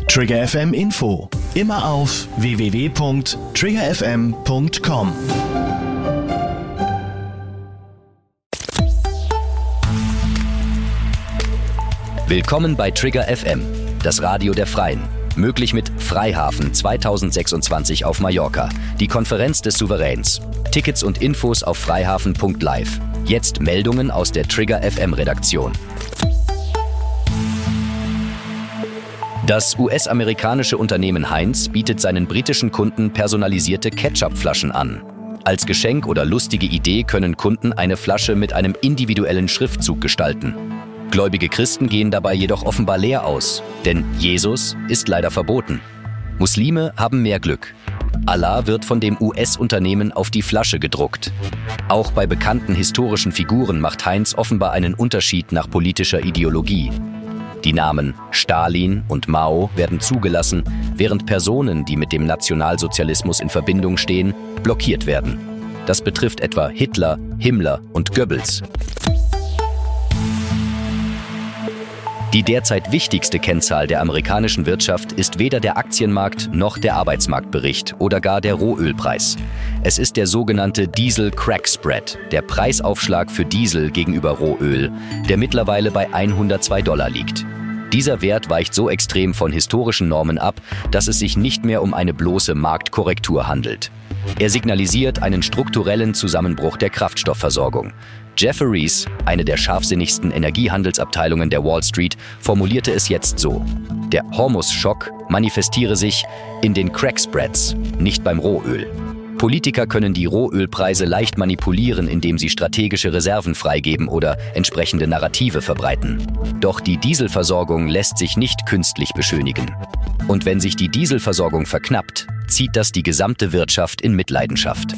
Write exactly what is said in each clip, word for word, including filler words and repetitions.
Trigger F M Info. Immer auf w w w punkt trigger f m punkt com. Willkommen bei Trigger F M, das Radio der Freien. Möglich mit Freihafen zweitausendsechsundzwanzig auf Mallorca, die Konferenz des Souveräns. Tickets und Infos auf freihafen punkt live. Jetzt Meldungen aus der Trigger F M-Redaktion. Das U S-amerikanische Unternehmen Heinz bietet seinen britischen Kunden personalisierte Ketchupflaschen an. Als Geschenk oder lustige Idee können Kunden eine Flasche mit einem individuellen Schriftzug gestalten. Gläubige Christen gehen dabei jedoch offenbar leer aus, denn Jesus ist leider verboten. Muslime haben mehr Glück. Allah wird von dem U S-Unternehmen auf die Flasche gedruckt. Auch bei bekannten historischen Figuren macht Heinz offenbar einen Unterschied nach politischer Ideologie. Die Namen Stalin und Mao werden zugelassen, während Personen, die mit dem Nationalsozialismus in Verbindung stehen, blockiert werden. Das betrifft etwa Hitler, Himmler und Goebbels. Die derzeit wichtigste Kennzahl der amerikanischen Wirtschaft ist weder der Aktienmarkt noch der Arbeitsmarktbericht oder gar der Rohölpreis. Es ist der sogenannte Diesel Crack Spread, der Preisaufschlag für Diesel gegenüber Rohöl, der mittlerweile bei hundertzwei Dollar liegt. Dieser Wert weicht so extrem von historischen Normen ab, dass es sich nicht mehr um eine bloße Marktkorrektur handelt. Er signalisiert einen strukturellen Zusammenbruch der Kraftstoffversorgung. Jefferies, eine der scharfsinnigsten Energiehandelsabteilungen der Wall Street, formulierte es jetzt so: Der Hormuz-Schock manifestiere sich in den Crack-Spreads, nicht beim Rohöl. Politiker können die Rohölpreise leicht manipulieren, indem sie strategische Reserven freigeben oder entsprechende Narrative verbreiten. Doch die Dieselversorgung lässt sich nicht künstlich beschönigen. Und wenn sich die Dieselversorgung verknappt, zieht das die gesamte Wirtschaft in Mitleidenschaft.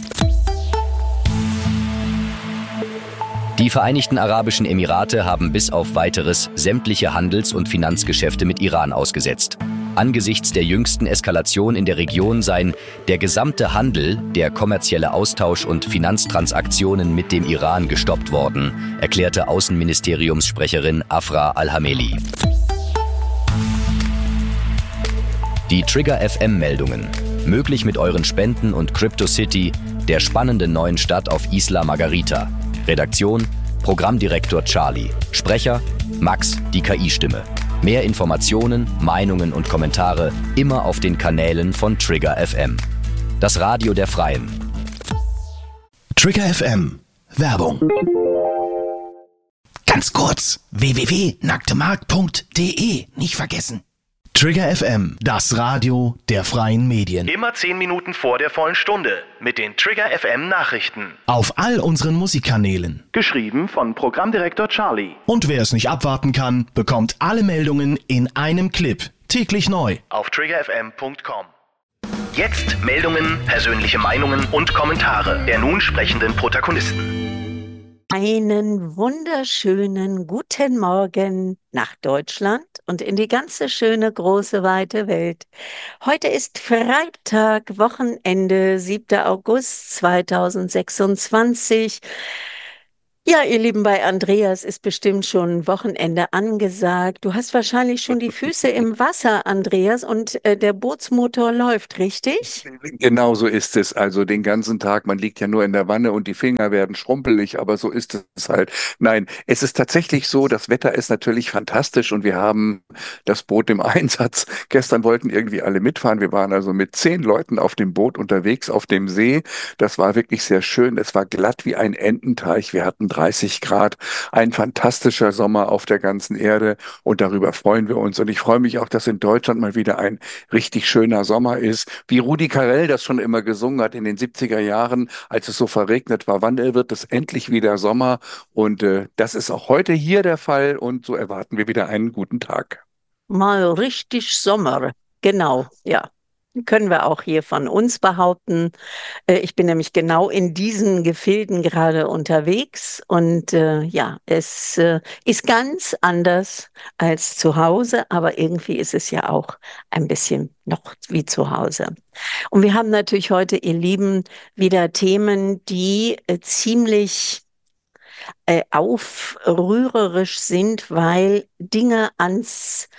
Die Vereinigten Arabischen Emirate haben bis auf Weiteres sämtliche Handels- und Finanzgeschäfte mit Iran ausgesetzt. Angesichts der jüngsten Eskalation in der Region seien der gesamte Handel, der kommerzielle Austausch und Finanztransaktionen mit dem Iran gestoppt worden, erklärte Außenministeriumssprecherin Afra Al-Hameli. Die Trigger F M-Meldungen. Möglich mit euren Spenden und CryptoCity, der spannenden neuen Stadt auf Isla Margarita. Redaktion: Programmdirektor Charlie. Sprecher: Max, die K I-Stimme. Mehr Informationen, Meinungen und Kommentare immer auf den Kanälen von Trigger F M. Das Radio der Freien. Trigger F M. Werbung. Ganz kurz. w w w punkt nacktemarkt punkt d e. Nicht vergessen. Trigger F M, das Radio der freien Medien. Immer zehn Minuten vor der vollen Stunde mit den Trigger F M Nachrichten. Auf all unseren Musikkanälen. Geschrieben von Programmdirektor Charlie. Und wer es nicht abwarten kann, bekommt alle Meldungen in einem Clip. Täglich neu. Auf trigger f m punkt com. Jetzt Meldungen, persönliche Meinungen und Kommentare der nun sprechenden Protagonisten. Einen wunderschönen guten Morgen nach Deutschland und in die ganze schöne, große, weite Welt. Heute ist Freitag, Wochenende, siebter August zweitausendsechsundzwanzig. Ja, ihr Lieben, bei Andreas ist bestimmt schon Wochenende angesagt. Du hast wahrscheinlich schon die Füße im Wasser, Andreas, und äh, der Bootsmotor läuft, richtig? Genau so ist es. Also den ganzen Tag, man liegt ja nur in der Wanne und die Finger werden schrumpelig, aber so ist es halt. Nein, es ist tatsächlich so, das Wetter ist natürlich fantastisch und wir haben das Boot im Einsatz. Gestern wollten irgendwie alle mitfahren. Wir waren also mit zehn Leuten auf dem Boot unterwegs auf dem See. Das war wirklich sehr schön. Es war glatt wie ein Ententeich. Wir hatten dreißig Grad, ein fantastischer Sommer auf der ganzen Erde und darüber freuen wir uns. Und ich freue mich auch, dass in Deutschland mal wieder ein richtig schöner Sommer ist, wie Rudi Carrell das schon immer gesungen hat in den siebziger Jahren, als es so verregnet war. Wann wird es endlich wieder Sommer? Und äh, das ist auch heute hier der Fall und so erwarten wir wieder einen guten Tag. Mal richtig Sommer, genau, ja. Können wir auch hier von uns behaupten. Äh, Ich bin nämlich genau in diesen Gefilden gerade unterwegs und äh, ja, es äh, ist ganz anders als zu Hause, aber irgendwie ist es ja auch ein bisschen noch wie zu Hause. Und wir haben natürlich heute, ihr Lieben, wieder Themen, die äh, ziemlich äh, aufrührerisch sind, weil Dinge ans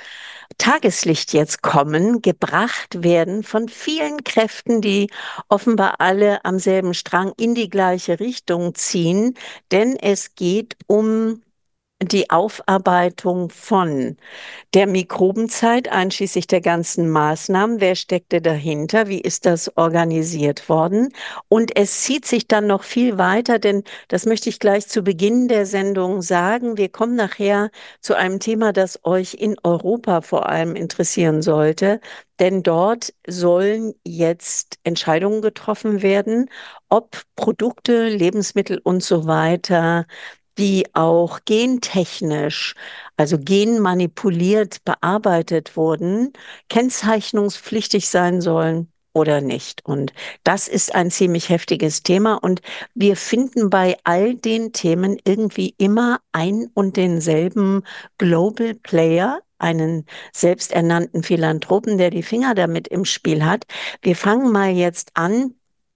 Tageslicht jetzt kommen, gebracht werden von vielen Kräften, die offenbar alle am selben Strang in die gleiche Richtung ziehen, denn es geht um die Aufarbeitung von der Mikrobenzeit, einschließlich der ganzen Maßnahmen. Wer steckte dahinter? Wie ist das organisiert worden? Und es zieht sich dann noch viel weiter, denn das möchte ich gleich zu Beginn der Sendung sagen. Wir kommen nachher zu einem Thema, das euch in Europa vor allem interessieren sollte, denn dort sollen jetzt Entscheidungen getroffen werden, ob Produkte, Lebensmittel und so weiter, die auch gentechnisch, also genmanipuliert bearbeitet wurden, kennzeichnungspflichtig sein sollen oder nicht. Und das ist ein ziemlich heftiges Thema. Und wir finden bei all den Themen irgendwie immer ein und denselben Global Player, einen selbsternannten Philanthropen, der die Finger damit im Spiel hat. Wir fangen mal jetzt an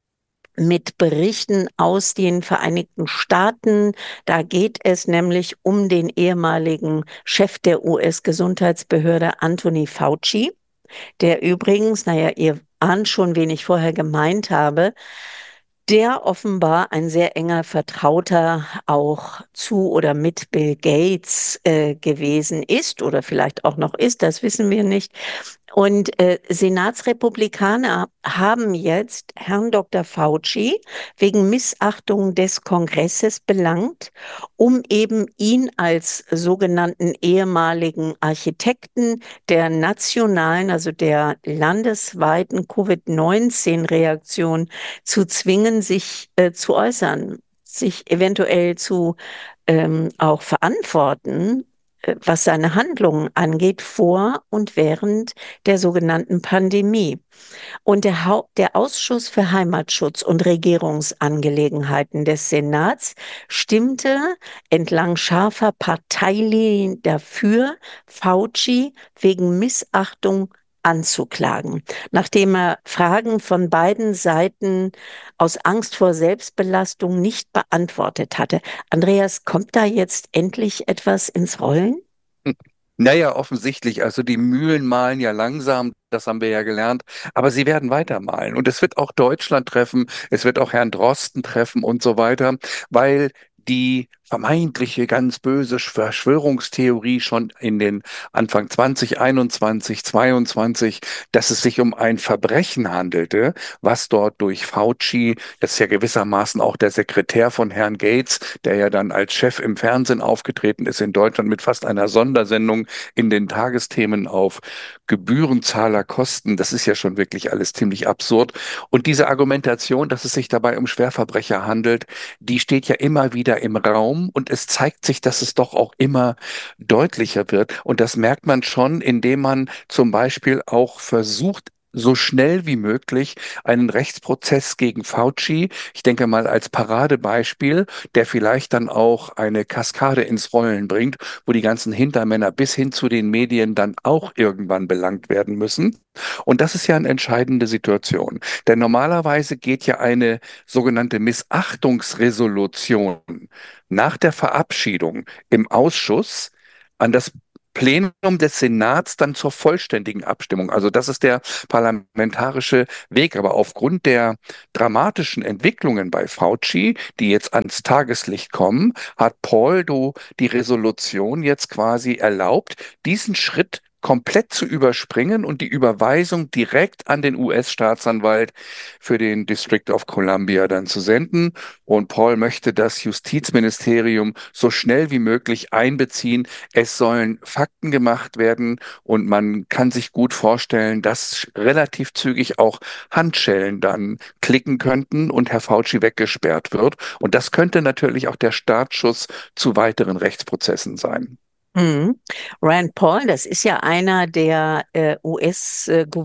mit Berichten aus den Vereinigten Staaten. Da geht es nämlich um den ehemaligen Chef der U S-Gesundheitsbehörde, Anthony Fauci, der übrigens, naja, ihr ahnt schon, wen ich vorher gemeint habe, der offenbar ein sehr enger Vertrauter auch zu oder mit Bill Gates äh, gewesen ist oder vielleicht auch noch ist, das wissen wir nicht. Und äh, Senatsrepublikaner haben jetzt Herrn Doktor Fauci wegen Missachtung des Kongresses belangt, um eben ihn als sogenannten ehemaligen Architekten der nationalen, also der landesweiten Covid neunzehn Reaktion zu zwingen, sich äh, zu äußern, sich eventuell zu ähm, auch verantworten, äh, was seine Handlungen angeht, vor und während der sogenannten Pandemie. Und der, Hau- der Ausschuss für Heimatschutz und Regierungsangelegenheiten des Senats stimmte entlang scharfer Parteilinien dafür, Fauci wegen Missachtung anzuklagen, nachdem er Fragen von beiden Seiten aus Angst vor Selbstbelastung nicht beantwortet hatte. Andreas, kommt da jetzt endlich etwas ins Rollen? Naja, offensichtlich. Also die Mühlen mahlen ja langsam, das haben wir ja gelernt, aber sie werden weiter mahlen. Und es wird auch Deutschland treffen, es wird auch Herrn Drosten treffen und so weiter, weil die vermeintliche ganz böse Verschwörungstheorie schon in den Anfang zwanzig einundzwanzig, zweiundzwanzig, dass es sich um ein Verbrechen handelte, was dort durch Fauci, das ist ja gewissermaßen auch der Sekretär von Herrn Gates, der ja dann als Chef im Fernsehen aufgetreten ist in Deutschland mit fast einer Sondersendung in den Tagesthemen auf Gebührenzahlerkosten. Das ist ja schon wirklich alles ziemlich absurd. Und diese Argumentation, dass es sich dabei um Schwerverbrecher handelt, die steht ja immer wieder im Raum und es zeigt sich, dass es doch auch immer deutlicher wird. Und das merkt man schon, indem man zum Beispiel auch versucht, so schnell wie möglich einen Rechtsprozess gegen Fauci, ich denke mal als Paradebeispiel, der vielleicht dann auch eine Kaskade ins Rollen bringt, wo die ganzen Hintermänner bis hin zu den Medien dann auch irgendwann belangt werden müssen. Und das ist ja eine entscheidende Situation. Denn normalerweise geht ja eine sogenannte Missachtungsresolution nach der Verabschiedung im Ausschuss an das Plenum des Senats dann zur vollständigen Abstimmung. Also das ist der parlamentarische Weg. Aber aufgrund der dramatischen Entwicklungen bei Fauci, die jetzt ans Tageslicht kommen, hat Paul Do die Resolution jetzt quasi erlaubt, diesen Schritt komplett zu überspringen und die Überweisung direkt an den U S-Staatsanwalt für den District of Columbia dann zu senden. Und Paul möchte das Justizministerium so schnell wie möglich einbeziehen. Es sollen Fakten gemacht werden und man kann sich gut vorstellen, dass relativ zügig auch Handschellen dann klicken könnten und Herr Fauci weggesperrt wird. Und das könnte natürlich auch der Startschuss zu weiteren Rechtsprozessen sein. Mhm. Rand Paul, das ist ja einer der äh, U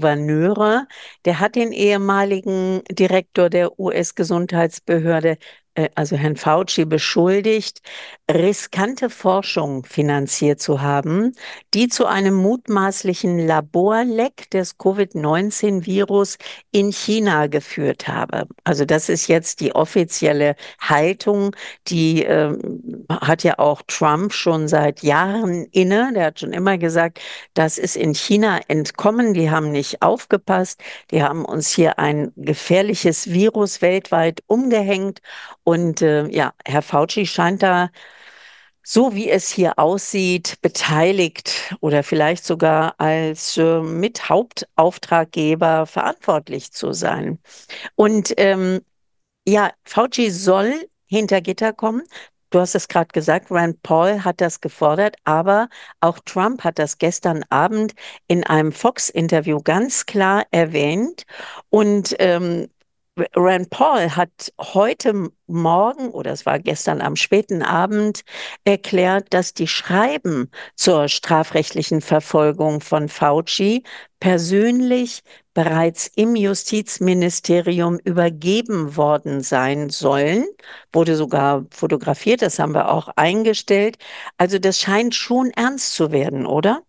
S-Gouverneure, der hat den ehemaligen Direktor der U S-Gesundheitsbehörde äh, also Herrn Fauci, beschuldigt, riskante Forschung finanziert zu haben, die zu einem mutmaßlichen Laborleck des Covid neunzehn Virus in China geführt habe. Also das ist jetzt die offizielle Haltung, die ähm, hat ja auch Trump schon seit Jahren inne. Der hat schon immer gesagt, das ist in China entkommen, die haben nicht aufgepasst, die haben uns hier ein gefährliches Virus weltweit umgehängt. Und äh, ja, Herr Fauci scheint da, so wie es hier aussieht, beteiligt oder vielleicht sogar als äh, Mithauptauftraggeber verantwortlich zu sein. Und ähm, ja, Fauci soll hinter Gitter kommen. Du hast es gerade gesagt, Rand Paul hat das gefordert, aber auch Trump hat das gestern Abend in einem Fox-Interview ganz klar erwähnt. Und ähm, Rand Paul hat heute Morgen, oder es war gestern am späten Abend, erklärt, dass die Schreiben zur strafrechtlichen Verfolgung von Fauci persönlich bereits im Justizministerium übergeben worden sein sollen. Wurde sogar fotografiert, das haben wir auch eingestellt. Also das scheint schon ernst zu werden, oder?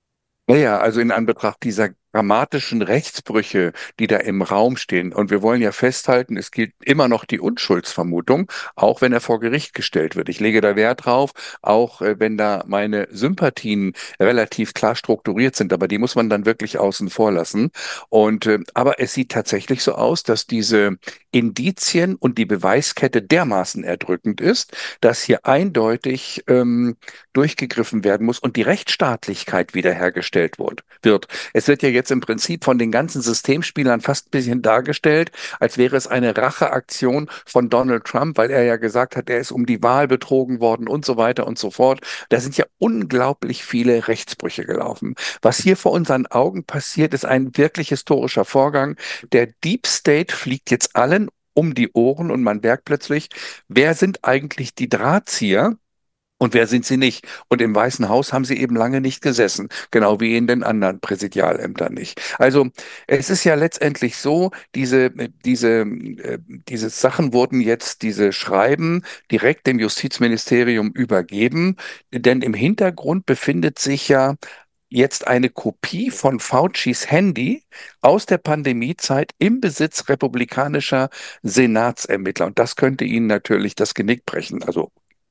Naja, also in Anbetracht dieser dramatischen Rechtsbrüche, die da im Raum stehen. Und wir wollen ja festhalten, es gilt immer noch die Unschuldsvermutung, auch wenn er vor Gericht gestellt wird. Ich lege da Wert drauf, auch äh, wenn da meine Sympathien relativ klar strukturiert sind, aber die muss man dann wirklich außen vor lassen. Und äh, aber es sieht tatsächlich so aus, dass diese Indizien und die Beweiskette dermaßen erdrückend ist, dass hier eindeutig ähm, durchgegriffen werden muss und die Rechtsstaatlichkeit wiederhergestellt wird. wird. Es wird ja jetzt im Prinzip von den ganzen Systemspielern fast ein bisschen dargestellt, als wäre es eine Racheaktion von Donald Trump, weil er ja gesagt hat, er ist um die Wahl betrogen worden und so weiter und so fort. Da sind ja unglaublich viele Rechtsbrüche gelaufen. Was hier vor unseren Augen passiert, ist ein wirklich historischer Vorgang. Der Deep State fliegt jetzt allen um die Ohren und man merkt plötzlich, wer sind eigentlich die Drahtzieher? Und wer sind sie nicht? Und im Weißen Haus haben sie eben lange nicht gesessen, genau wie in den anderen Präsidialämtern nicht. Also es ist ja letztendlich so, diese, diese, äh, diese Sachen wurden jetzt, diese Schreiben direkt dem Justizministerium übergeben, denn im Hintergrund befindet sich ja jetzt eine Kopie von Faucis Handy aus der Pandemiezeit im Besitz republikanischer Senatsermittler. Und das könnte ihnen natürlich das Genick brechen. Also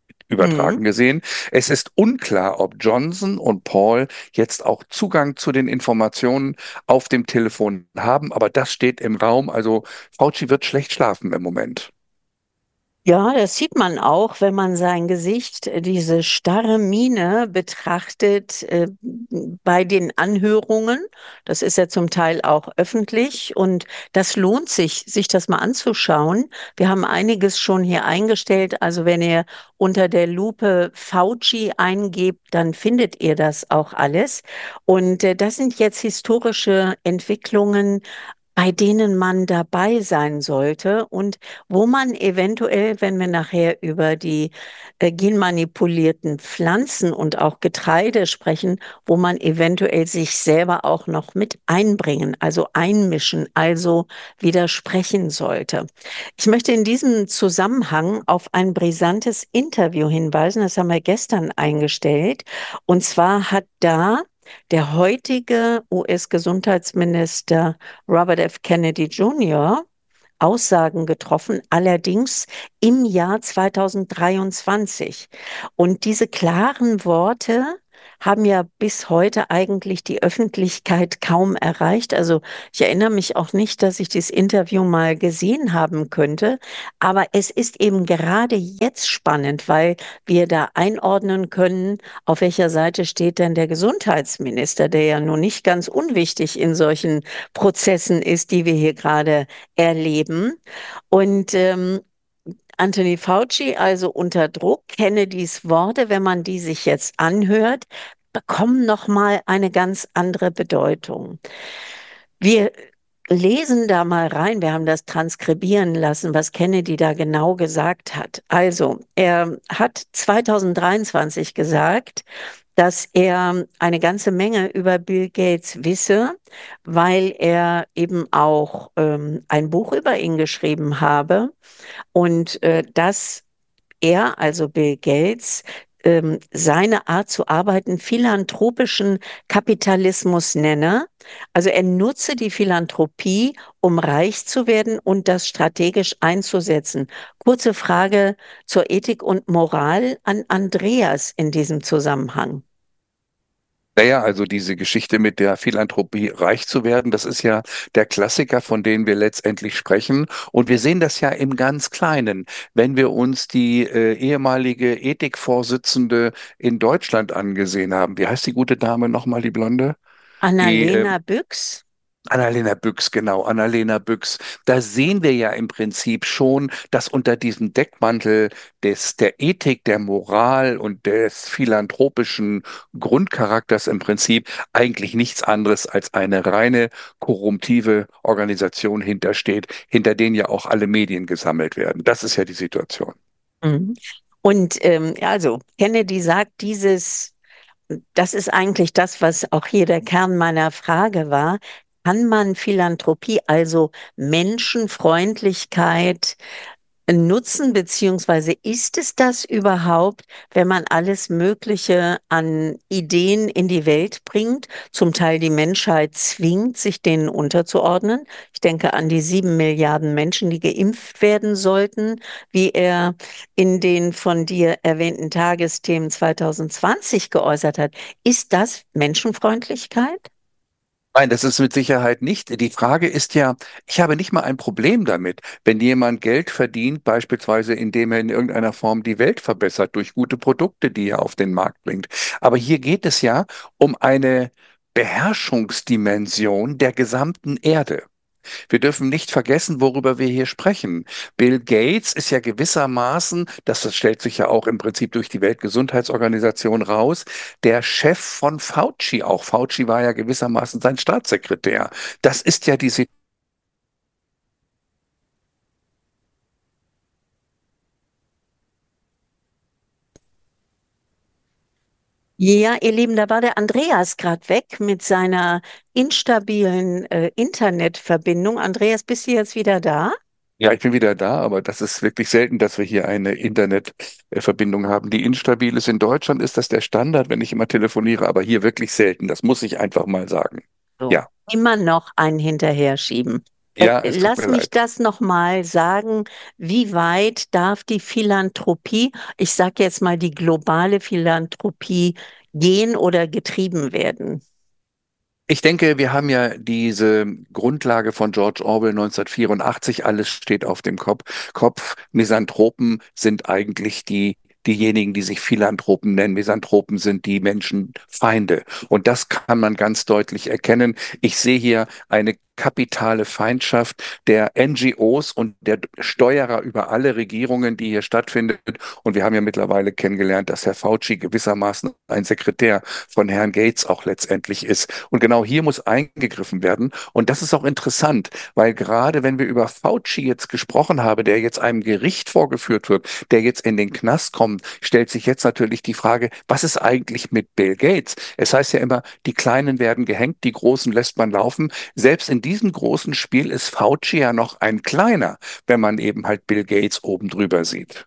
Mhm. übertragen gesehen. Es ist unklar, ob Johnson und Paul jetzt auch Zugang zu den Informationen auf dem Telefon haben, aber das steht im Raum. Also Fauci wird schlecht schlafen im Moment. Ja, das sieht man auch, wenn man sein Gesicht, äh, diese starre Miene betrachtet äh, bei den Anhörungen. Das ist ja zum Teil auch öffentlich und das lohnt sich, sich das mal anzuschauen. Wir haben einiges schon hier eingestellt. Also wenn ihr unter der Lupe Fauci eingebt, dann findet ihr das auch alles. Und äh, das sind jetzt historische Entwicklungen, bei denen man dabei sein sollte und wo man eventuell, wenn wir nachher über die äh, genmanipulierten Pflanzen und auch Getreide sprechen, wo man eventuell sich selber auch noch mit einbringen, also einmischen, also widersprechen sollte. Ich möchte in diesem Zusammenhang auf ein brisantes Interview hinweisen, das haben wir gestern eingestellt. Und zwar hat da der heutige U S-Gesundheitsminister Robert F. Kennedy Junior Aussagen getroffen, allerdings im Jahr zweitausenddreiundzwanzig. Und diese klaren Worte haben ja bis heute eigentlich die Öffentlichkeit kaum erreicht. Also ich erinnere mich auch nicht, dass ich dieses Interview mal gesehen haben könnte. Aber es ist eben gerade jetzt spannend, weil wir da einordnen können, auf welcher Seite steht denn der Gesundheitsminister, der ja nun nicht ganz unwichtig in solchen Prozessen ist, die wir hier gerade erleben. Und ähm, Anthony Fauci also unter Druck, Kennedys Worte, wenn man die sich jetzt anhört, bekommen nochmal eine ganz andere Bedeutung. Wir lesen da mal rein, wir haben das transkribieren lassen, was Kennedy da genau gesagt hat. Also, er hat zweitausenddreiundzwanzig gesagt, dass er eine ganze Menge über Bill Gates wisse, weil er eben auch ähm, ein Buch über ihn geschrieben habe und äh, dass er, also Bill Gates, ähm, seine Art zu arbeiten philanthropischen Kapitalismus nenne. Also er nutze die Philanthropie, um reich zu werden und das strategisch einzusetzen. Kurze Frage zur Ethik und Moral an Andreas in diesem Zusammenhang. Naja, also diese Geschichte mit der Philanthropie reich zu werden, das ist ja der Klassiker, von dem wir letztendlich sprechen. Und wir sehen das ja im ganz Kleinen. Wenn wir uns die äh, ehemalige Ethikvorsitzende in Deutschland angesehen haben, wie heißt die gute Dame nochmal, die Blonde? Die äh, Annalena Büchs. Annalena Büchs, genau, Annalena Büchs. Da sehen wir ja im Prinzip schon, dass unter diesem Deckmantel des, der Ethik, der Moral und des philanthropischen Grundcharakters im Prinzip eigentlich nichts anderes als eine reine korruptive Organisation hintersteht, hinter denen ja auch alle Medien gesammelt werden. Das ist ja die Situation. Mhm. Und ähm, ja, also Kennedy sagt dieses, das ist eigentlich das, was auch hier der Kern meiner Frage war. Kann man Philanthropie, also Menschenfreundlichkeit, nutzen, beziehungsweise ist es das überhaupt, wenn man alles Mögliche an Ideen in die Welt bringt, zum Teil die Menschheit zwingt, sich denen unterzuordnen? Ich denke an die sieben Milliarden Menschen, die geimpft werden sollten, wie er in den von dir erwähnten Tagesthemen zwanzig zwanzig geäußert hat. Ist das Menschenfreundlichkeit? Nein, das ist mit Sicherheit nicht. Die Frage ist ja, ich habe nicht mal ein Problem damit, wenn jemand Geld verdient, beispielsweise indem er in irgendeiner Form die Welt verbessert durch gute Produkte, die er auf den Markt bringt. Aber hier geht es ja um eine Beherrschungsdimension der gesamten Erde. Wir dürfen nicht vergessen, worüber wir hier sprechen. Bill Gates ist ja gewissermaßen, das, das stellt sich ja auch im Prinzip durch die Weltgesundheitsorganisation raus, der Chef von Fauci. Auch Fauci war ja gewissermaßen sein Staatssekretär. Das ist ja die Situation. Ja, ihr Lieben, da war der Andreas gerade weg mit seiner instabilen äh, Internetverbindung. Andreas, bist du jetzt wieder da? Ja, ich bin wieder da, aber das ist wirklich selten, dass wir hier eine Internetverbindung haben, die instabil ist. In Deutschland ist das der Standard, wenn ich immer telefoniere, aber hier wirklich selten. Das muss ich einfach mal sagen. So, Ja, immer noch einen hinterher schieben. Äh, ja, es tut mir lass mich leid. das nochmal sagen. Wie weit darf die Philanthropie, ich sage jetzt mal die globale Philanthropie, gehen oder getrieben werden? Ich denke, wir haben ja diese Grundlage von George Orwell neunzehnhundertvierundachtzig, alles steht auf dem Kopf. Kopf. Misanthropen sind eigentlich die, diejenigen, die sich Philanthropen nennen. Misanthropen sind die Menschenfeinde. Und das kann man ganz deutlich erkennen. Ich sehe hier eine kapitale Feindschaft der N G Os und der Steuerer über alle Regierungen, die hier stattfindet. Und wir haben ja mittlerweile kennengelernt, dass Herr Fauci gewissermaßen ein Sekretär von Herrn Gates auch letztendlich ist. Und genau hier muss eingegriffen werden. Und das ist auch interessant, weil gerade wenn wir über Fauci jetzt gesprochen haben, der jetzt einem Gericht vorgeführt wird, der jetzt in den Knast kommt, stellt sich jetzt natürlich die Frage, was ist eigentlich mit Bill Gates? Es heißt ja immer, die Kleinen werden gehängt, die Großen lässt man laufen. Selbst in diesem großen Spiel ist Fauci ja noch ein kleiner, wenn man eben halt Bill Gates oben drüber sieht.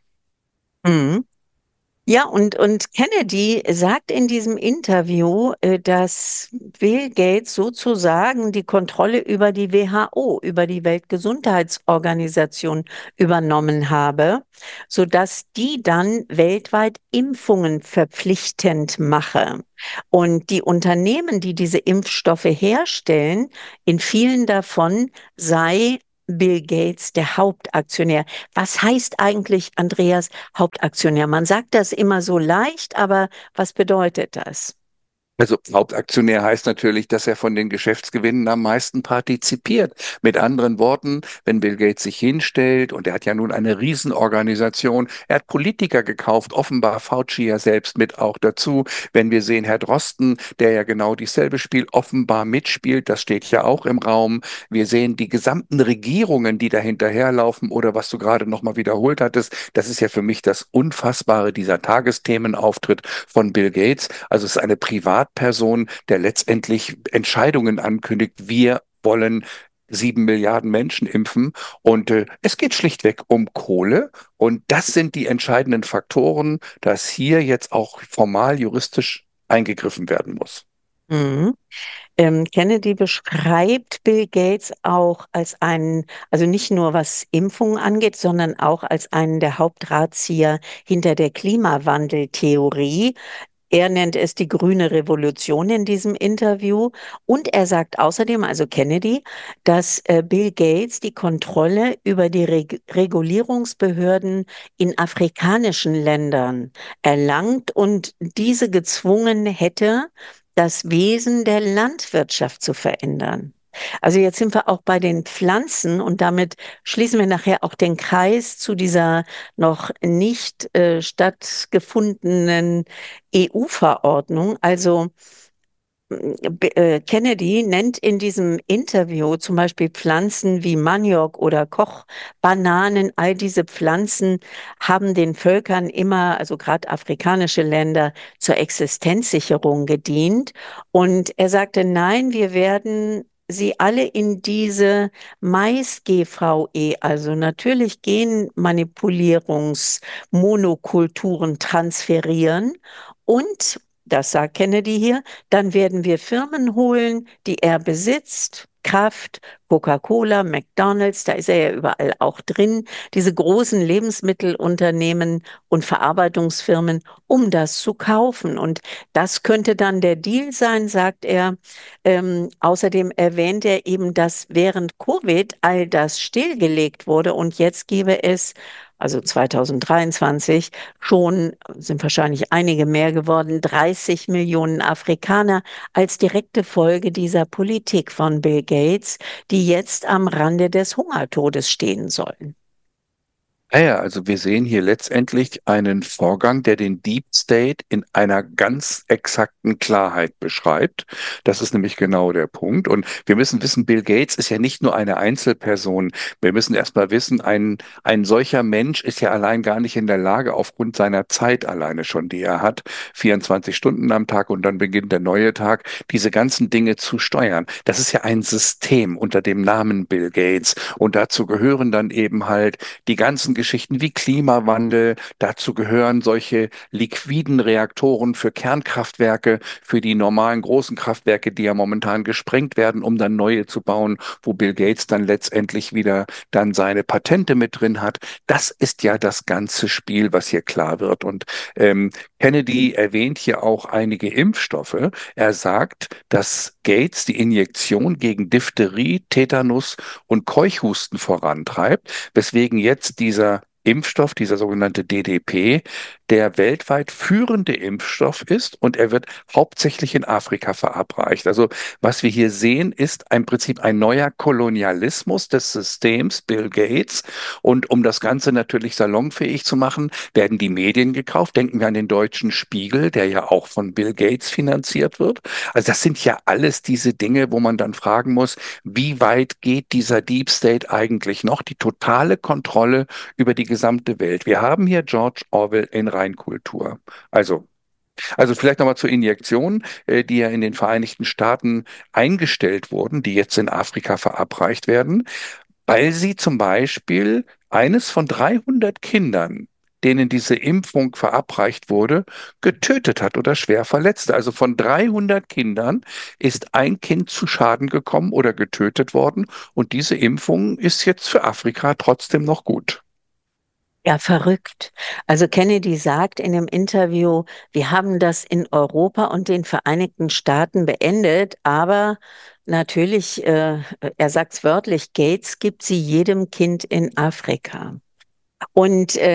Mhm. Ja, und, und Kennedy sagt in diesem Interview, äh, dass Bill Gates sozusagen die Kontrolle über die W H O, über die Weltgesundheitsorganisation übernommen habe, sodass die dann weltweit Impfungen verpflichtend mache. Und die Unternehmen, die diese Impfstoffe herstellen, in vielen davon sei Bill Gates der Hauptaktionär. Was heißt eigentlich, Andreas, Hauptaktionär? Man sagt das immer so leicht, aber was bedeutet das? Also Hauptaktionär heißt natürlich, dass er von den Geschäftsgewinnen am meisten partizipiert. Mit anderen Worten, wenn Bill Gates sich hinstellt, und er hat ja nun eine Riesenorganisation, er hat Politiker gekauft, offenbar Fauci ja selbst mit auch dazu. Wenn wir sehen, Herr Drosten, der ja genau dieselbe Spiel offenbar mitspielt, das steht ja auch im Raum. Wir sehen die gesamten Regierungen, die da hinterherlaufen, oder was du gerade nochmal wiederholt hattest, das ist ja für mich das Unfassbare, dieser Tagesthemenauftritt von Bill Gates. Also es ist eine Privat Person, der letztendlich Entscheidungen ankündigt. Wir wollen sieben Milliarden Menschen impfen und äh, es geht schlichtweg um Kohle und das sind die entscheidenden Faktoren, dass hier jetzt auch formal juristisch eingegriffen werden muss. Mhm. Ähm, Kennedy beschreibt Bill Gates auch als einen, also nicht nur was Impfungen angeht, sondern auch als einen der Hauptdrahtzieher hinter der Klimawandeltheorie. Er nennt es die grüne Revolution in diesem Interview. Und er sagt außerdem, also Kennedy, dass äh, Bill Gates die Kontrolle über die Reg Regulierungsbehörden in afrikanischen Ländern erlangt und diese gezwungen hätte, das Wesen der Landwirtschaft zu verändern. Also jetzt sind wir auch bei den Pflanzen und damit schließen wir nachher auch den Kreis zu dieser noch nicht äh, stattgefundenen E U-Verordnung. Also B- äh, Kennedy nennt in diesem Interview zum Beispiel Pflanzen wie Maniok oder Kochbananen. All diese Pflanzen haben den Völkern immer, also gerade afrikanische Länder, zur Existenzsicherung gedient. Und er sagte, nein, wir werden sie alle in diese Mais-G V E, also natürlich Genmanipulierungsmonokulturen transferieren. Und das sagt Kennedy hier, dann werden wir Firmen holen, die er besitzt, Kraft, Coca-Cola, McDonald's, da ist er ja überall auch drin, diese großen Lebensmittelunternehmen und Verarbeitungsfirmen, um das zu kaufen. Und das könnte dann der Deal sein, sagt er. Ähm, außerdem erwähnt er eben, dass während Covid all das stillgelegt wurde und jetzt gäbe es, also zwanzig dreiundzwanzig, schon sind wahrscheinlich einige mehr geworden, dreißig Millionen Afrikaner als direkte Folge dieser Politik von Bill Gates, die jetzt am Rande des Hungertodes stehen sollen. Ja, ja, also wir sehen hier letztendlich einen Vorgang, der den Deep State in einer ganz exakten Klarheit beschreibt. Das ist nämlich genau der Punkt. Und wir müssen wissen, Bill Gates ist ja nicht nur eine Einzelperson. Wir müssen erstmal wissen, ein, ein solcher Mensch ist ja allein gar nicht in der Lage, aufgrund seiner Zeit alleine schon, die er hat, vierundzwanzig Stunden am Tag und dann beginnt der neue Tag, diese ganzen Dinge zu steuern. Das ist ja ein System unter dem Namen Bill Gates. Und dazu gehören dann eben halt die ganzen Geschichten wie Klimawandel. Dazu gehören solche liquiden Reaktoren für Kernkraftwerke, für die normalen großen Kraftwerke, die ja momentan gesprengt werden, um dann neue zu bauen, wo Bill Gates dann letztendlich wieder dann seine Patente mit drin hat. Das ist ja das ganze Spiel, was hier klar wird. Und ähm, Kennedy erwähnt hier auch einige Impfstoffe. Er sagt, dass Gates die Injektion gegen Diphtherie, Tetanus und Keuchhusten vorantreibt, weswegen jetzt dieser Impfstoff, dieser sogenannte D D P, der weltweit führende Impfstoff ist und er wird hauptsächlich in Afrika verabreicht. Also was wir hier sehen, ist im Prinzip ein neuer Kolonialismus des Systems Bill Gates. Und um das Ganze natürlich salonfähig zu machen, werden die Medien gekauft. Denken wir an den Deutschen Spiegel, der ja auch von Bill Gates finanziert wird. Also das sind ja alles diese Dinge, wo man dann fragen muss, wie weit geht dieser Deep State eigentlich noch? Die totale Kontrolle über die gesamte Welt. Wir haben hier George Orwell in Reinkultur. Also, also vielleicht nochmal zur Injektion, äh, die ja in den Vereinigten Staaten eingestellt wurden, die jetzt in Afrika verabreicht werden, weil sie zum Beispiel eines von dreihundert Kindern, denen diese Impfung verabreicht wurde, getötet hat oder schwer verletzte. Also von dreihundert Kindern ist ein Kind zu Schaden gekommen oder getötet worden und diese Impfung ist jetzt für Afrika trotzdem noch gut. Ja, verrückt. Also Kennedy sagt in dem Interview, wir haben das in Europa und den Vereinigten Staaten beendet, aber natürlich, äh, er sagt es wörtlich, Gates gibt sie jedem Kind in Afrika. Und äh,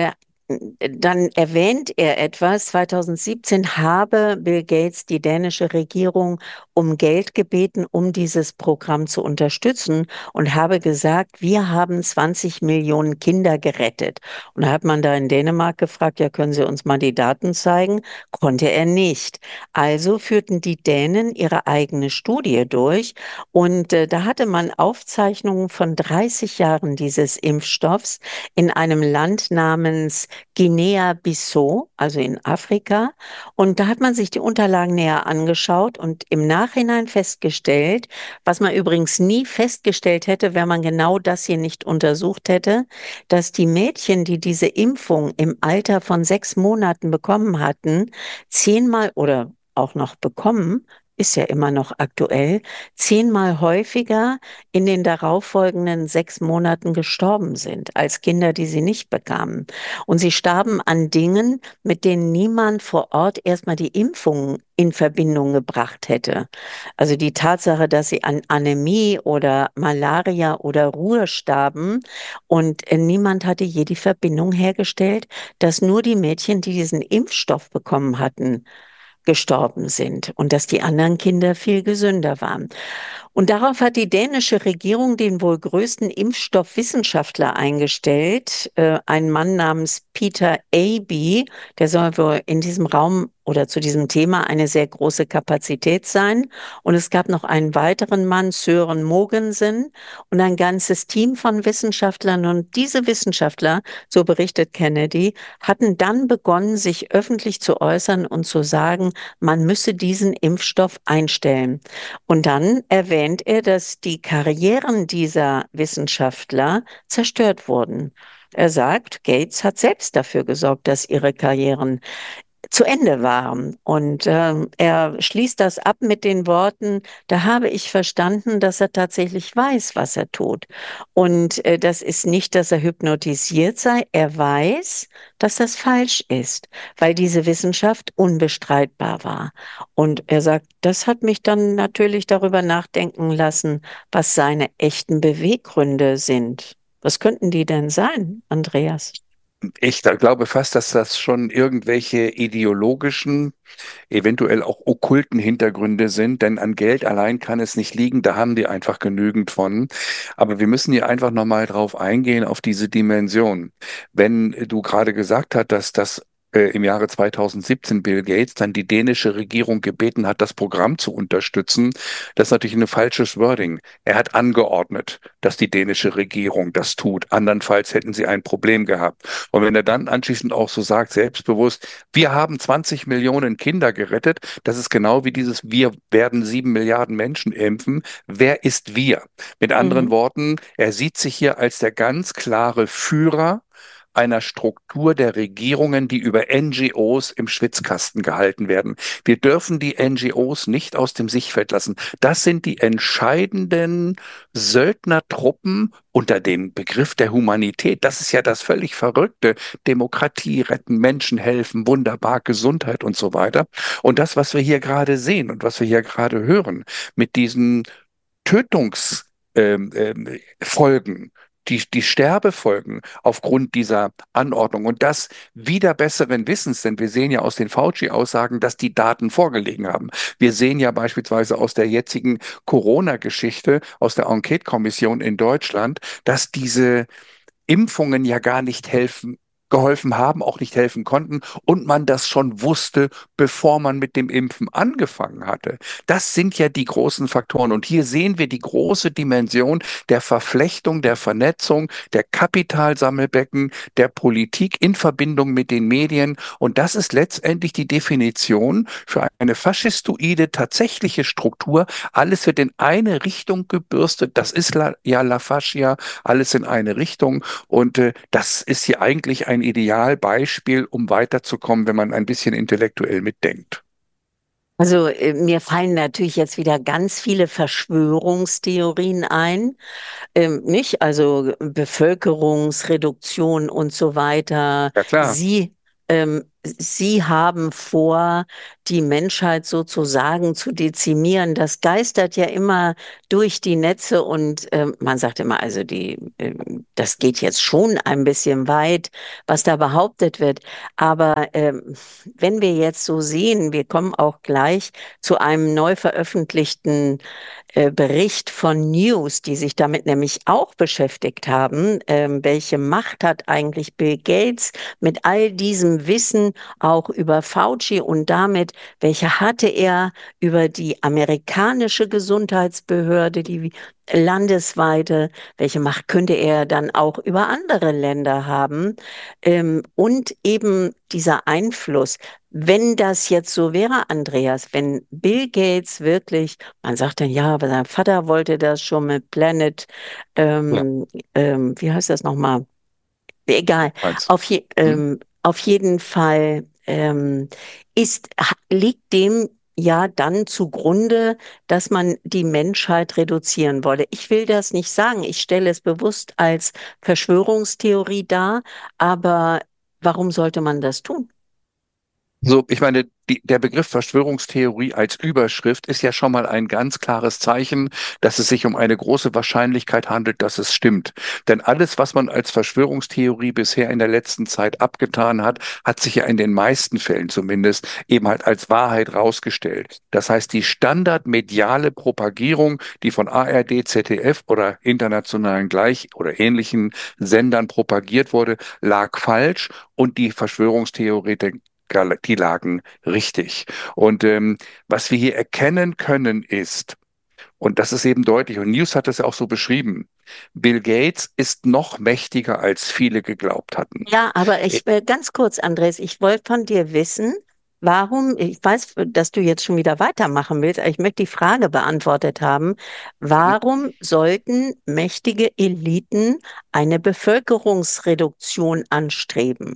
dann erwähnt er etwas, zweitausendsiebzehn habe Bill Gates die dänische Regierung um Geld gebeten, um dieses Programm zu unterstützen und habe gesagt, wir haben zwanzig Millionen Kinder gerettet. Und da hat man da in Dänemark gefragt, ja, können Sie uns mal die Daten zeigen? Konnte er nicht. Also führten die Dänen ihre eigene Studie durch und äh, da hatte man Aufzeichnungen von dreißig Jahren dieses Impfstoffs in einem Land namens Guinea-Bissau, also in Afrika. Und da hat man sich die Unterlagen näher angeschaut und im Nachhinein festgestellt, was man übrigens nie festgestellt hätte, wenn man genau das hier nicht untersucht hätte, dass die Mädchen, die diese Impfung im Alter von sechs Monaten bekommen hatten, zehnmal oder auch noch bekommen, ist ja immer noch aktuell, zehnmal häufiger in den darauffolgenden sechs Monaten gestorben sind, als Kinder, die sie nicht bekamen. Und sie starben an Dingen, mit denen niemand vor Ort erstmal die Impfung in Verbindung gebracht hätte. Also die Tatsache, dass sie an Anämie oder Malaria oder Ruhr starben und äh, niemand hatte je die Verbindung hergestellt, dass nur die Mädchen, die diesen Impfstoff bekommen hatten, gestorben sind und dass die anderen Kinder viel gesünder waren. Und darauf hat die dänische Regierung den wohl größten Impfstoffwissenschaftler eingestellt, äh, ein Mann namens Peter Aby, der soll wohl in diesem Raum oder zu diesem Thema eine sehr große Kapazität sein. Und es gab noch einen weiteren Mann, Søren Mogensen, und ein ganzes Team von Wissenschaftlern. Und diese Wissenschaftler, so berichtet Kennedy, hatten dann begonnen, sich öffentlich zu äußern und zu sagen, man müsse diesen Impfstoff einstellen. Und dann erwähnt er, dass die Karrieren dieser Wissenschaftler zerstört wurden. Er sagt, Gates hat selbst dafür gesorgt, dass ihre Karrieren zu Ende waren. Und ähm, er schließt das ab mit den Worten, da habe ich verstanden, dass er tatsächlich weiß, was er tut. Und äh, das ist nicht, dass er hypnotisiert sei, er weiß, dass das falsch ist, weil diese Wissenschaft unbestreitbar war. Und er sagt, das hat mich dann natürlich darüber nachdenken lassen, was seine echten Beweggründe sind. Was könnten die denn sein, Andreas? Ich da glaube fast, dass das schon irgendwelche ideologischen, eventuell auch okkulten Hintergründe sind, denn an Geld allein kann es nicht liegen, da haben die einfach genügend von. Aber wir müssen hier einfach nochmal drauf eingehen, auf diese Dimension. Wenn du gerade gesagt hast, dass das äh, im Jahre zweitausendsiebzehn Bill Gates dann die dänische Regierung gebeten hat, das Programm zu unterstützen, das ist natürlich ein falsches Wording. Er hat angeordnet, dass die dänische Regierung das tut. Andernfalls hätten sie ein Problem gehabt. Und wenn er dann anschließend auch so sagt, selbstbewusst, wir haben zwanzig Millionen Kinder gerettet, das ist genau wie dieses, wir werden sieben Milliarden Menschen impfen. Wer ist wir? Mit anderen Mhm. Worten, er sieht sich hier als der ganz klare Führer einer Struktur der Regierungen, die über N G Os im Schwitzkasten gehalten werden. Wir dürfen die N G Os nicht aus dem Sichtfeld lassen. Das sind die entscheidenden Söldnertruppen unter dem Begriff der Humanität. Das ist ja das völlig Verrückte. Demokratie retten, Menschen helfen, wunderbar, Gesundheit und so weiter. Und das, was wir hier gerade sehen und was wir hier gerade hören, mit diesen Tötungs ähm, ähm, Folgen, die, die Sterbefolgen aufgrund dieser Anordnung und das wieder besseren Wissens, denn wir sehen ja aus den Fauci-Aussagen, dass die Daten vorgelegen haben. Wir sehen ja beispielsweise aus der jetzigen Corona-Geschichte, aus der Enquete-Kommission in Deutschland, dass diese Impfungen ja gar nicht helfen, geholfen haben, auch nicht helfen konnten und man das schon wusste, bevor man mit dem Impfen angefangen hatte. Das sind ja die großen Faktoren. Und hier sehen wir die große Dimension der Verflechtung, der Vernetzung, der Kapitalsammelbecken, der Politik in Verbindung mit den Medien. Und das ist letztendlich die Definition für eine faschistoide tatsächliche Struktur. Alles wird in eine Richtung gebürstet. Das ist la, ja La Fascia, alles in eine Richtung. Und äh, das ist hier eigentlich ein Idealbeispiel, um weiterzukommen, wenn man ein bisschen intellektuell mitdenkt. Also äh, mir fallen natürlich jetzt wieder ganz viele Verschwörungstheorien ein, ähm, nicht? Also Bevölkerungsreduktion und so weiter. Ja klar. Sie ähm, sie haben vor, die Menschheit sozusagen zu dezimieren. Das geistert ja immer durch die Netze und äh, man sagt immer, also die, äh, das geht jetzt schon ein bisschen weit, was da behauptet wird. Aber ähm, wenn wir jetzt so sehen, wir kommen auch gleich zu einem neu veröffentlichten äh, Bericht von News, die sich damit nämlich auch beschäftigt haben. Ähm, welche Macht hat eigentlich Bill Gates mit all diesem Wissen auch über Fauci und damit, welche hatte er über die amerikanische Gesundheitsbehörde, die landesweite, welche Macht könnte er dann auch über andere Länder haben? Ähm, und eben dieser Einfluss. Wenn das jetzt so wäre, Andreas, wenn Bill Gates wirklich, man sagt dann, ja, aber sein Vater wollte das schon mit Planet, Ja, ähm, ähm, wie heißt das nochmal? Egal, eins. auf, je, Hm? ähm, auf jeden Fall ähm, ist, ha- liegt dem ja dann zugrunde, dass man die Menschheit reduzieren wolle. Ich will das nicht sagen, ich stelle es bewusst als Verschwörungstheorie dar, aber warum sollte man das tun? So, ich meine, die, der Begriff Verschwörungstheorie als Überschrift ist ja schon mal ein ganz klares Zeichen, dass es sich um eine große Wahrscheinlichkeit handelt, dass es stimmt. Denn alles, was man als Verschwörungstheorie bisher in der letzten Zeit abgetan hat, hat sich ja in den meisten Fällen zumindest eben halt als Wahrheit rausgestellt. Das heißt, die standardmediale Propagierung, die von A R D, Z D F oder internationalen gleich oder ähnlichen Sendern propagiert wurde, lag falsch und die Verschwörungstheoretiker die lagen richtig. Und ähm, was wir hier erkennen können ist, und das ist eben deutlich, und News hat es ja auch so beschrieben, Bill Gates ist noch mächtiger, als viele geglaubt hatten. Ja, aber Äh, ich will ganz kurz, Andres, ich wollte von dir wissen, warum, ich weiß, dass du jetzt schon wieder weitermachen willst, aber ich möchte die Frage beantwortet haben, warum sollten mächtige Eliten eine Bevölkerungsreduktion anstreben?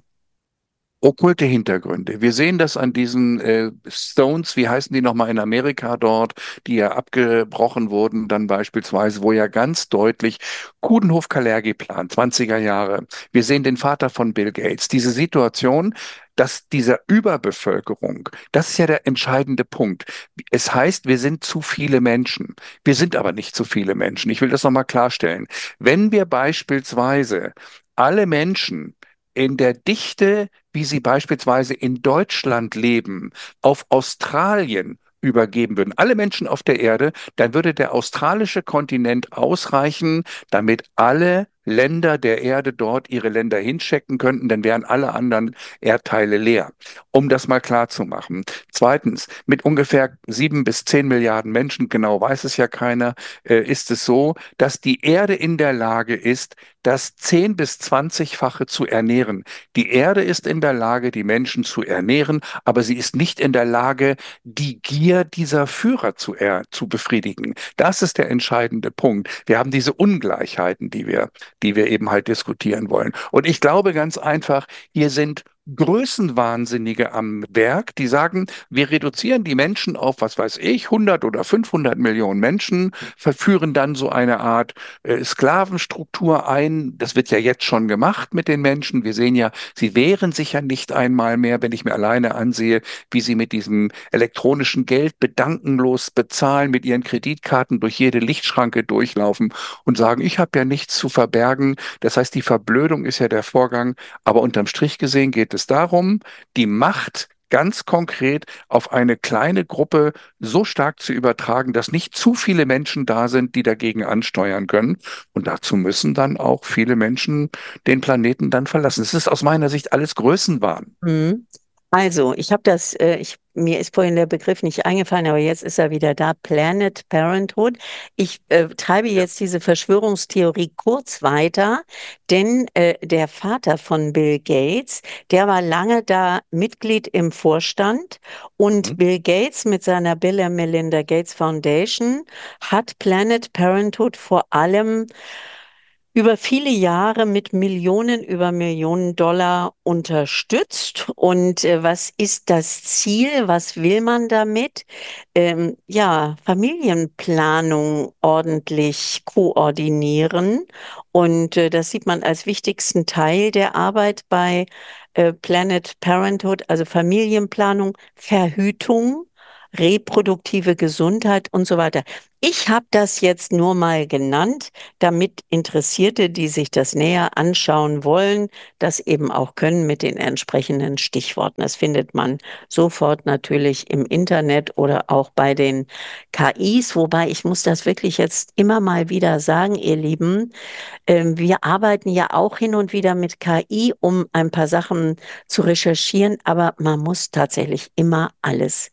Okkulte Hintergründe. Wir sehen das an diesen äh, Stones, wie heißen die nochmal in Amerika dort, die ja abgebrochen wurden, dann beispielsweise, wo ja ganz deutlich Coudenhove-Kalergi-Plan, zwanziger Jahre. Wir sehen den Vater von Bill Gates. Diese Situation, dass dieser Überbevölkerung, das ist ja der entscheidende Punkt. Es heißt, wir sind zu viele Menschen. Wir sind aber nicht zu viele Menschen. Ich will das nochmal klarstellen. Wenn wir beispielsweise alle Menschen in der Dichte, wie sie beispielsweise in Deutschland leben, auf Australien übergeben würden, alle Menschen auf der Erde, dann würde der australische Kontinent ausreichen, damit alle Länder der Erde dort ihre Länder hinchecken könnten, dann wären alle anderen Erdteile leer. Um das mal klar zu machen. Zweitens, mit ungefähr sieben bis zehn Milliarden Menschen, genau weiß es ja keiner, äh, ist es so, dass die Erde in der Lage ist, das zehn bis zwanzig-fache zu ernähren. Die Erde ist in der Lage, die Menschen zu ernähren, aber sie ist nicht in der Lage, die Gier dieser Führer zu, er zu befriedigen. Das ist der entscheidende Punkt. Wir haben diese Ungleichheiten, die wir, die wir eben halt diskutieren wollen. Und ich glaube ganz einfach, hier sind Größenwahnsinnige am Werk, die sagen, wir reduzieren die Menschen auf, was weiß ich, hundert oder fünfhundert Millionen Menschen, verführen dann so eine Art äh, Sklavenstruktur ein. Das wird ja jetzt schon gemacht mit den Menschen. Wir sehen ja, sie wehren sich ja nicht einmal mehr, wenn ich mir alleine ansehe, wie sie mit diesem elektronischen Geld bedankenlos bezahlen, mit ihren Kreditkarten durch jede Lichtschranke durchlaufen und sagen, ich habe ja nichts zu verbergen. Das heißt, die Verblödung ist ja der Vorgang, aber unterm Strich gesehen geht es darum, die Macht ganz konkret auf eine kleine Gruppe so stark zu übertragen, dass nicht zu viele Menschen da sind, die dagegen ansteuern können. Und dazu müssen dann auch viele Menschen den Planeten dann verlassen. Es ist aus meiner Sicht alles Größenwahn. Mhm. Also, ich habe das, äh, ich, mir ist vorhin der Begriff nicht eingefallen, aber jetzt ist er wieder da, Planet Parenthood. Ich äh, treibe Ja. jetzt diese Verschwörungstheorie kurz weiter, denn äh, der Vater von Bill Gates, der war lange da Mitglied im Vorstand und Mhm. Bill Gates mit seiner Bill and Melinda Gates Foundation hat Planet Parenthood vor allem über viele Jahre mit Millionen über Millionen Dollar unterstützt. Und äh, was ist das Ziel? Was will man damit? Ähm, ja, Familienplanung ordentlich koordinieren. Und äh, das sieht man als wichtigsten Teil der Arbeit bei äh, Planet Parenthood, also Familienplanung, Verhütung, reproduktive Gesundheit und so weiter. Ich habe das jetzt nur mal genannt, damit Interessierte, die sich das näher anschauen wollen, das eben auch können mit den entsprechenden Stichworten. Das findet man sofort natürlich im Internet oder auch bei den K Is, wobei ich muss das wirklich jetzt immer mal wieder sagen, ihr Lieben, ähm, wir arbeiten ja auch hin und wieder mit K I, um ein paar Sachen zu recherchieren, aber man muss tatsächlich immer alles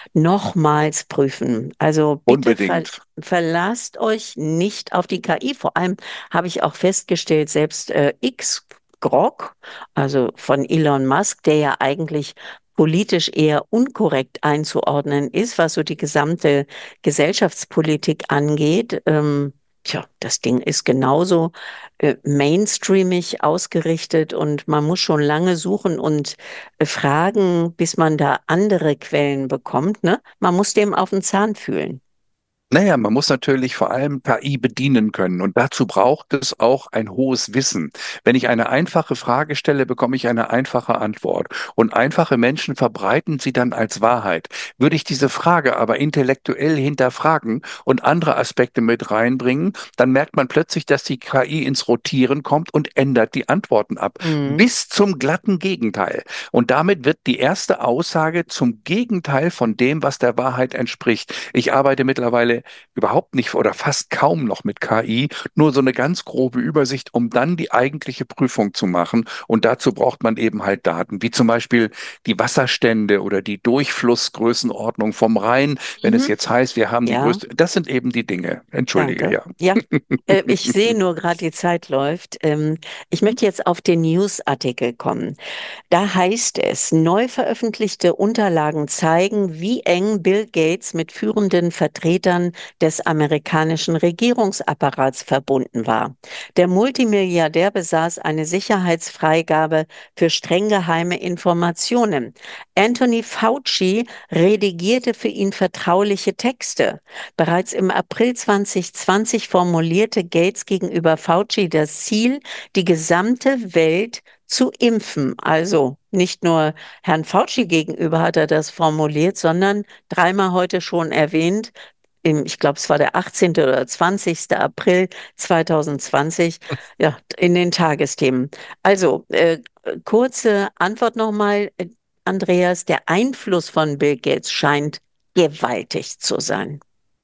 nochmals prüfen. Also bitte ver Unbedingt. verlasst euch nicht auf die K I. Vor allem habe ich auch festgestellt, selbst äh, X, Grok, also von Elon Musk, der ja eigentlich politisch eher unkorrekt einzuordnen ist, was so die gesamte Gesellschaftspolitik angeht. Ähm, tja, das Ding ist genauso äh, mainstreamig ausgerichtet und man muss schon lange suchen und äh, fragen, bis man da andere Quellen bekommt, ne? Man muss dem auf den Zahn fühlen. Naja, man muss natürlich vor allem K I bedienen können und dazu braucht es auch ein hohes Wissen. Wenn ich eine einfache Frage stelle, bekomme ich eine einfache Antwort und einfache Menschen verbreiten sie dann als Wahrheit. Würde ich diese Frage aber intellektuell hinterfragen und andere Aspekte mit reinbringen, dann merkt man plötzlich, dass die K I ins Rotieren kommt und ändert die Antworten ab. Mhm. Bis zum glatten Gegenteil. Und damit wird die erste Aussage zum Gegenteil von dem, was der Wahrheit entspricht. Ich arbeite mittlerweile überhaupt nicht oder fast kaum noch mit K I, nur so eine ganz grobe Übersicht, um dann die eigentliche Prüfung zu machen. Und dazu braucht man eben halt Daten, wie zum Beispiel die Wasserstände oder die Durchflussgrößenordnung vom Rhein, wenn es Mhm. jetzt heißt, wir haben die Ja. größte, das sind eben die Dinge. Entschuldige, Danke. ja. Ja, äh, ich sehe nur gerade, die Zeit läuft. Ähm, ich möchte jetzt auf den News-Artikel kommen. Da heißt es, neu veröffentlichte Unterlagen zeigen, wie eng Bill Gates mit führenden Vertretern des amerikanischen Regierungsapparats verbunden war. Der Multimilliardär besaß eine Sicherheitsfreigabe für streng geheime Informationen. Anthony Fauci redigierte für ihn vertrauliche Texte. Bereits im April zwanzig zwanzig formulierte Gates gegenüber Fauci das Ziel, die gesamte Welt zu impfen. Also nicht nur Herrn Fauci gegenüber hat er das formuliert, sondern dreimal heute schon erwähnt, im, ich glaube, es war der achtzehnte oder zwanzigste April zweitausendzwanzig, ja, in den Tagesthemen. Also, äh, kurze Antwort nochmal, äh, Andreas, der Einfluss von Bill Gates scheint gewaltig zu sein.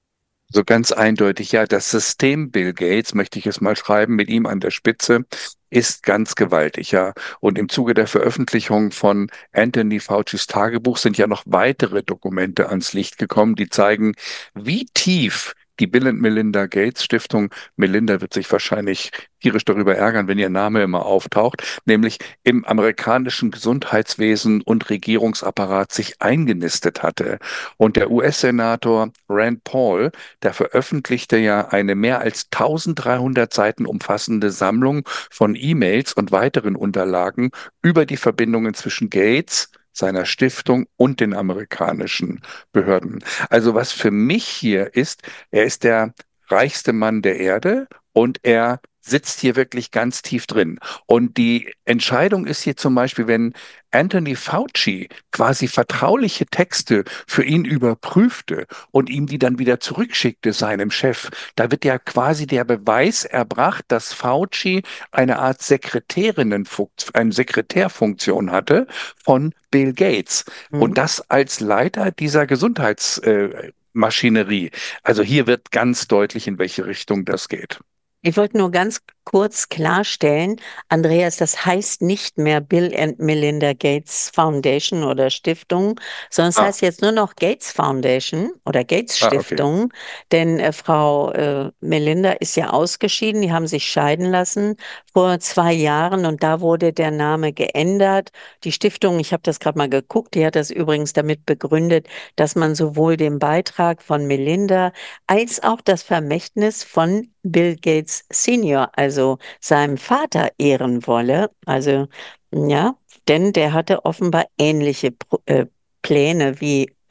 So ganz eindeutig, ja, das System Bill Gates, möchte ich es mal schreiben, mit ihm an der Spitze, ist ganz gewaltig, ja. Und im Zuge der Veröffentlichung von Anthony Faucis Tagebuch sind ja noch weitere Dokumente ans Licht gekommen, die zeigen, wie tief die Bill und Melinda Gates Stiftung, Melinda wird sich wahrscheinlich tierisch darüber ärgern, wenn ihr Name immer auftaucht, nämlich im amerikanischen Gesundheitswesen und Regierungsapparat sich eingenistet hatte. Und der U S-Senator Rand Paul, der veröffentlichte ja eine mehr als dreizehnhundert Seiten umfassende Sammlung von E-Mails und weiteren Unterlagen über die Verbindungen zwischen Gates, seiner Stiftung und den amerikanischen Behörden. Also was für mich hier ist, er ist der reichste Mann der Erde und er sitzt hier wirklich ganz tief drin. Und die Entscheidung ist hier zum Beispiel, wenn Anthony Fauci quasi vertrauliche Texte für ihn überprüfte und ihm die dann wieder zurückschickte, seinem Chef, da wird ja quasi der Beweis erbracht, dass Fauci eine Art Sekretärinnenfunktion, eine Sekretärfunktion hatte von Bill Gates. Und Hm? das als Leiter dieser Gesundheitsmaschinerie. Also hier wird ganz deutlich, in welche Richtung das geht. Ich wollte nur ganz kurz klarstellen, Andreas, das heißt nicht mehr Bill and Melinda Gates Foundation oder Stiftung, sondern es Ah, heißt jetzt nur noch Gates Foundation oder Gates ah, okay. Stiftung, denn äh, Frau äh, Melinda ist ja ausgeschieden, die haben sich scheiden lassen vor zwei Jahren und da wurde der Name geändert. Die Stiftung, ich habe das gerade mal geguckt, die hat das übrigens damit begründet, dass man sowohl den Beitrag von Melinda als auch das Vermächtnis von Bill Gates Senior, also seinem Vater, ehren wolle. Also ja, denn der hatte offenbar ähnliche Pro äh, Pläne wie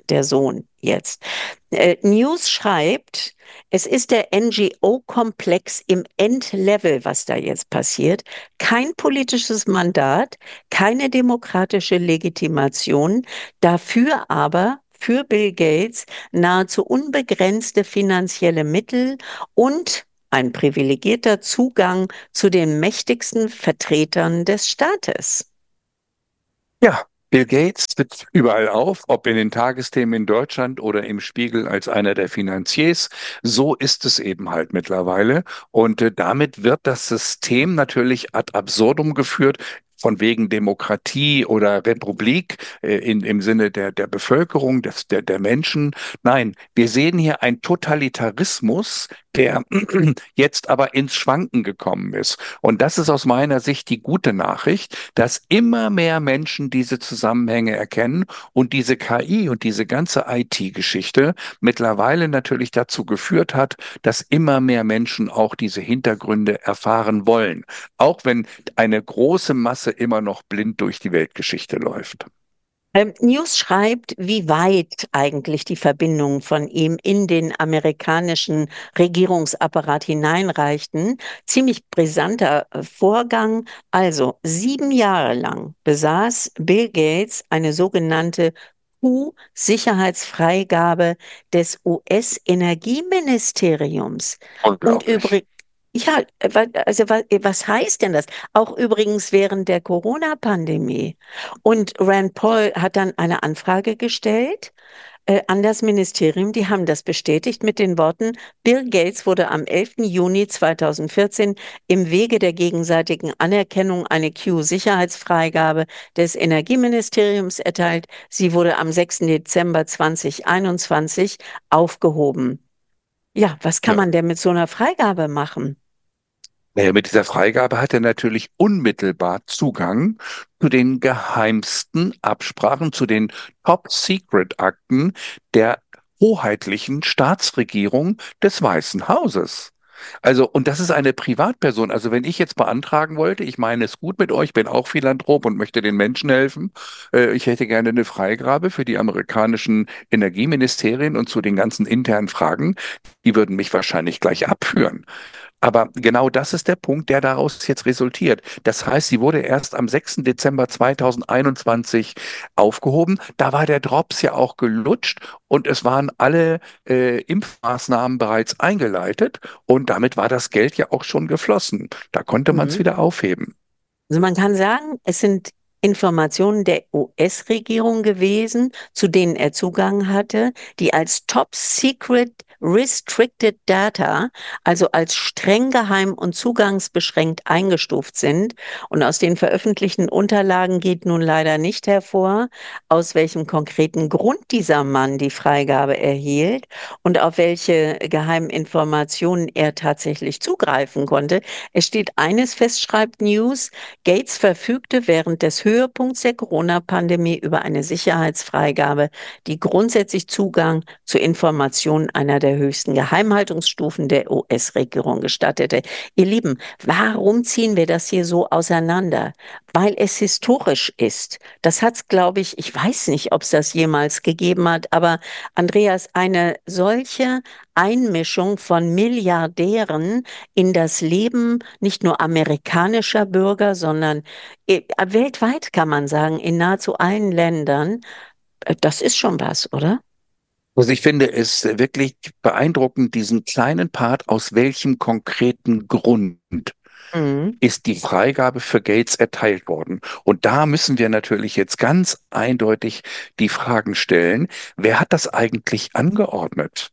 der Sohn jetzt. Äh, News schreibt, es ist der N G O-Komplex im Endlevel, was da jetzt passiert. Kein politisches Mandat, keine demokratische Legitimation, dafür aber für Bill Gates nahezu unbegrenzte finanzielle Mittel und ein privilegierter Zugang zu den mächtigsten Vertretern des Staates. Ja, Bill Gates tritt überall auf, ob in den Tagesthemen in Deutschland oder im Spiegel als einer der Finanziers. So ist es eben halt mittlerweile. Und äh, damit wird das System natürlich ad absurdum geführt. Von wegen Demokratie oder Republik äh, in, im Sinne der, der Bevölkerung, des, der, der Menschen. Nein, wir sehen hier einen Totalitarismus, der jetzt aber ins Schwanken gekommen ist. Und das ist aus meiner Sicht die gute Nachricht, dass immer mehr Menschen diese Zusammenhänge erkennen und diese K I und diese ganze I T-Geschichte mittlerweile natürlich dazu geführt hat, dass immer mehr Menschen auch diese Hintergründe erfahren wollen. Auch wenn eine große Masse immer noch blind durch die Weltgeschichte läuft. Ähm, News schreibt, wie weit eigentlich die Verbindungen von ihm in den amerikanischen Regierungsapparat hineinreichten. Ziemlich brisanter äh, Vorgang. Also sieben Jahre lang besaß Bill Gates eine sogenannte Q-Sicherheitsfreigabe des U S-Energieministeriums. Und Unglaublich. übrigens, ja, äh, wa- also wa- äh, was heißt denn das? Auch übrigens während der Corona-Pandemie. Und Rand Paul hat dann eine Anfrage gestellt äh, an das Ministerium. Die haben das bestätigt mit den Worten, Bill Gates wurde am elften Juni zweitausendvierzehn im Wege der gegenseitigen Anerkennung eine Q-Sicherheitsfreigabe des Energieministeriums erteilt. Sie wurde am sechsten Dezember zweitausendeinundzwanzig aufgehoben. Ja, was kann Ja. man denn mit so einer Freigabe machen? Naja, mit dieser Freigabe hat er natürlich unmittelbar Zugang zu den geheimsten Absprachen, zu den Top-Secret-Akten der hoheitlichen Staatsregierung des Weißen Hauses. Also, und das ist eine Privatperson. Also, wenn ich jetzt beantragen wollte, ich meine es gut mit euch, bin auch Philanthrop und möchte den Menschen helfen. Äh, ich hätte gerne eine Freigabe für die amerikanischen Energieministerien und zu den ganzen internen Fragen. Die würden mich wahrscheinlich gleich abführen. Aber genau das ist der Punkt, der daraus jetzt resultiert. Das heißt, sie wurde erst am sechsten Dezember zweitausendeinundzwanzig aufgehoben. Da war der Drops ja auch gelutscht und es waren alle äh, Impfmaßnahmen bereits eingeleitet und damit war das Geld ja auch schon geflossen. Da konnte man es Mhm. wieder aufheben. Also man kann sagen, es sind Informationen der U S-Regierung gewesen, zu denen er Zugang hatte, die als Top Secret Restricted Data, also als streng geheim und zugangsbeschränkt eingestuft sind. Und aus den veröffentlichten Unterlagen geht nun leider nicht hervor, aus welchem konkreten Grund dieser Mann die Freigabe erhielt und auf welche geheimen Informationen er tatsächlich zugreifen konnte. Es steht eines fest, schreibt News: Gates verfügte während des Höhepunkts der Corona-Pandemie über eine Sicherheitsfreigabe, die grundsätzlich Zugang zu Informationen einer der höchsten Geheimhaltungsstufen der U S-Regierung gestattete. Ihr Lieben, warum ziehen wir das hier so auseinander? Weil es historisch ist. Das hat es, glaube ich, ich weiß nicht, ob es das jemals gegeben hat, aber Andreas, eine solche Einmischung von Milliardären in das Leben nicht nur amerikanischer Bürger, sondern äh, weltweit kann man sagen, in nahezu allen Ländern, äh, das ist schon was, oder? Also ich finde es wirklich beeindruckend, diesen kleinen Part, aus welchem konkreten Grund Mhm. ist die Freigabe für Gates erteilt worden. Und da müssen wir natürlich jetzt ganz eindeutig die Fragen stellen, wer hat das eigentlich angeordnet?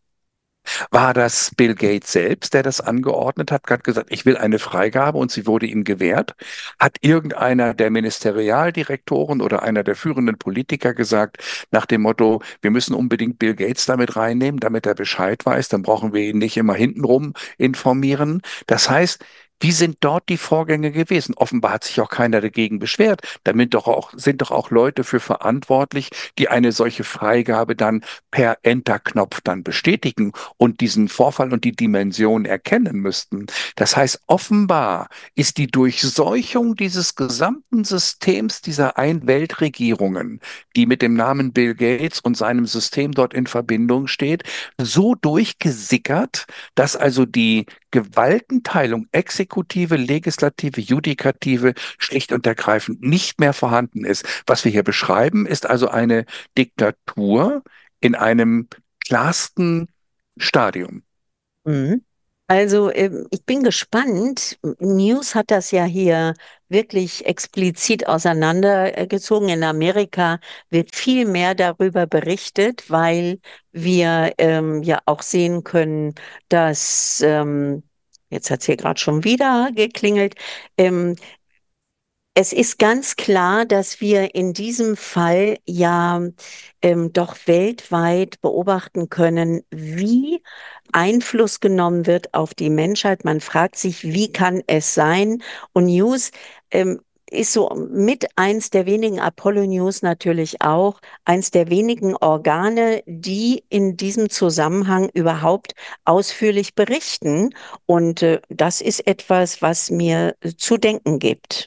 War das Bill Gates selbst, der das angeordnet hat, hat gesagt, ich will eine Freigabe und sie wurde ihm gewährt? Hat irgendeiner der Ministerialdirektoren oder einer der führenden Politiker gesagt, nach dem Motto, wir müssen unbedingt Bill Gates damit reinnehmen, damit er Bescheid weiß, dann brauchen wir ihn nicht immer hintenrum informieren? Das heißt, Wie sind dort die Vorgänge gewesen? Offenbar hat sich auch keiner dagegen beschwert. Damit doch auch, sind doch auch Leute für verantwortlich, die eine solche Freigabe dann per Enter-Knopf dann bestätigen und diesen Vorfall und die Dimension erkennen müssten. Das heißt, offenbar ist die Durchseuchung dieses gesamten Systems dieser Ein-Welt-Regierungen, die mit dem Namen Bill Gates und seinem System dort in Verbindung steht, so durchgesickert, dass also die Gewaltenteilung, Exekutive, Legislative, Judikative schlicht und ergreifend nicht mehr vorhanden ist. Was wir hier beschreiben, ist also eine Diktatur in einem klarsten Stadium. Mhm. Also, ähm, ich bin gespannt. News hat das ja hier wirklich explizit auseinandergezogen. In Amerika wird viel mehr darüber berichtet, weil wir ähm, ja auch sehen können, dass, ähm, jetzt hat es hier gerade schon wieder geklingelt, ähm, es ist ganz klar, dass wir in diesem Fall ja ähm, doch weltweit beobachten können, wie Einfluss genommen wird auf die Menschheit. Man fragt sich, wie kann es sein? Und News ähm, ist so mit eins der wenigen, Apollo News natürlich auch, eins der wenigen Organe, die in diesem Zusammenhang überhaupt ausführlich berichten. Und äh, das ist etwas, was mir äh, zu denken gibt.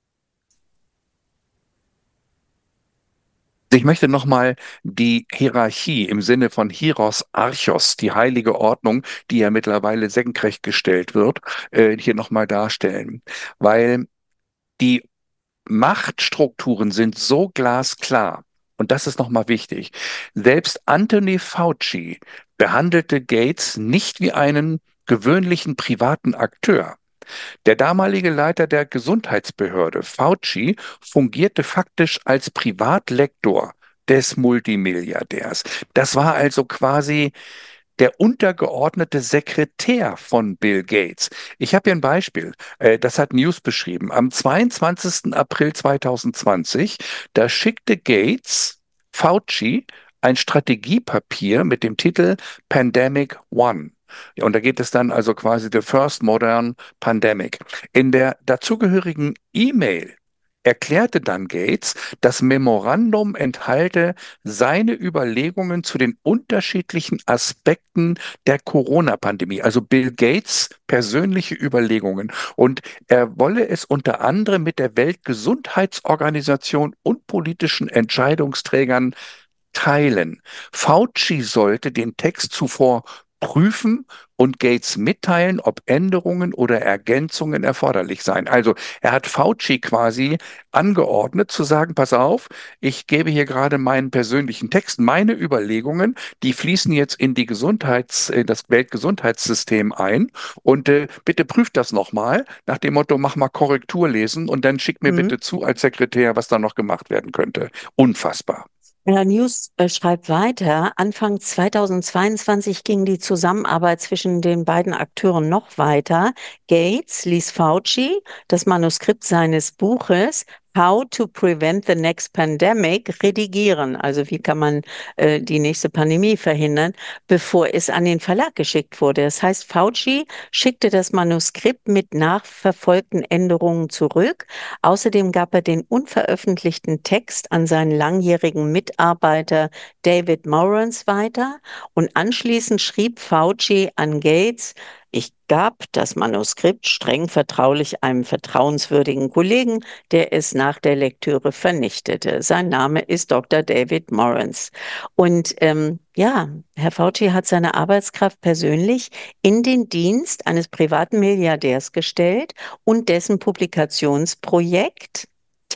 Ich möchte nochmal die Hierarchie im Sinne von Hieros Archos, die heilige Ordnung, die ja mittlerweile senkrecht gestellt wird, äh, hier nochmal darstellen. Weil die Machtstrukturen sind so glasklar. Und das ist nochmal wichtig. Selbst Anthony Fauci behandelte Gates nicht wie einen gewöhnlichen privaten Akteur. Der damalige Leiter der Gesundheitsbehörde, Fauci, fungierte faktisch als Privatlektor des Multimilliardärs. Das war also quasi der untergeordnete Sekretär von Bill Gates. Ich habe hier ein Beispiel, äh, das hat News beschrieben. Am zweiundzwanzigsten April zweitausendzwanzig, da schickte Gates Fauci ein Strategiepapier mit dem Titel Pandemic One. Ja, und da geht es dann also quasi The First Modern Pandemic. In der dazugehörigen E-Mail erklärte dann Gates, das Memorandum enthalte seine Überlegungen zu den unterschiedlichen Aspekten der Corona-Pandemie, also Bill Gates persönliche Überlegungen. Und er wolle es unter anderem mit der Weltgesundheitsorganisation und politischen Entscheidungsträgern teilen. Fauci sollte den Text zuvor prüfen und Gates mitteilen, ob Änderungen oder Ergänzungen erforderlich seien. Also er hat Fauci quasi angeordnet zu sagen, pass auf, ich gebe hier gerade meinen persönlichen Text, meine Überlegungen, die fließen jetzt in die Gesundheits, in das Weltgesundheitssystem ein und äh, bitte prüft das nochmal nach dem Motto, mach mal Korrektur lesen und dann schick mir Mhm. bitte zu als Sekretär, was da noch gemacht werden könnte. Unfassbar. Ja, News äh, schreibt weiter, Anfang zweitausendzweiundzwanzig ging die Zusammenarbeit zwischen den beiden Akteuren noch weiter. Gates ließ Fauci das Manuskript seines Buches How to Prevent the Next Pandemic redigieren, also wie kann man äh, die nächste Pandemie verhindern, bevor es an den Verlag geschickt wurde. Das heißt, Fauci schickte das Manuskript mit nachverfolgten Änderungen zurück. Außerdem gab er den unveröffentlichten Text an seinen langjährigen Mitarbeiter David Morans weiter und anschließend schrieb Fauci an Gates: Ich gab das Manuskript streng vertraulich einem vertrauenswürdigen Kollegen, der es nach der Lektüre vernichtete. Sein Name ist Doktor David Morans. Und ähm, ja, Herr Fauci hat seine Arbeitskraft persönlich in den Dienst eines privaten Milliardärs gestellt und dessen Publikationsprojekt.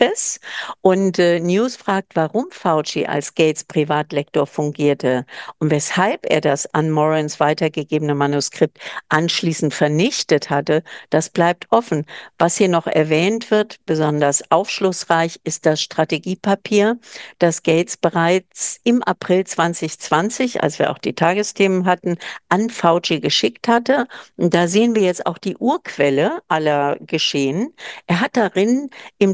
Und äh, News fragt, warum Fauci als Gates Privatlektor fungierte und weshalb er das an Morans weitergegebene Manuskript anschließend vernichtet hatte. Das bleibt offen. Was hier noch erwähnt wird, besonders aufschlussreich, ist das Strategiepapier, das Gates bereits im April zweitausendzwanzig, als wir auch die Tagesthemen hatten, an Fauci geschickt hatte. Und da sehen wir jetzt auch die Urquelle aller Geschehen. Er hat darin im Ton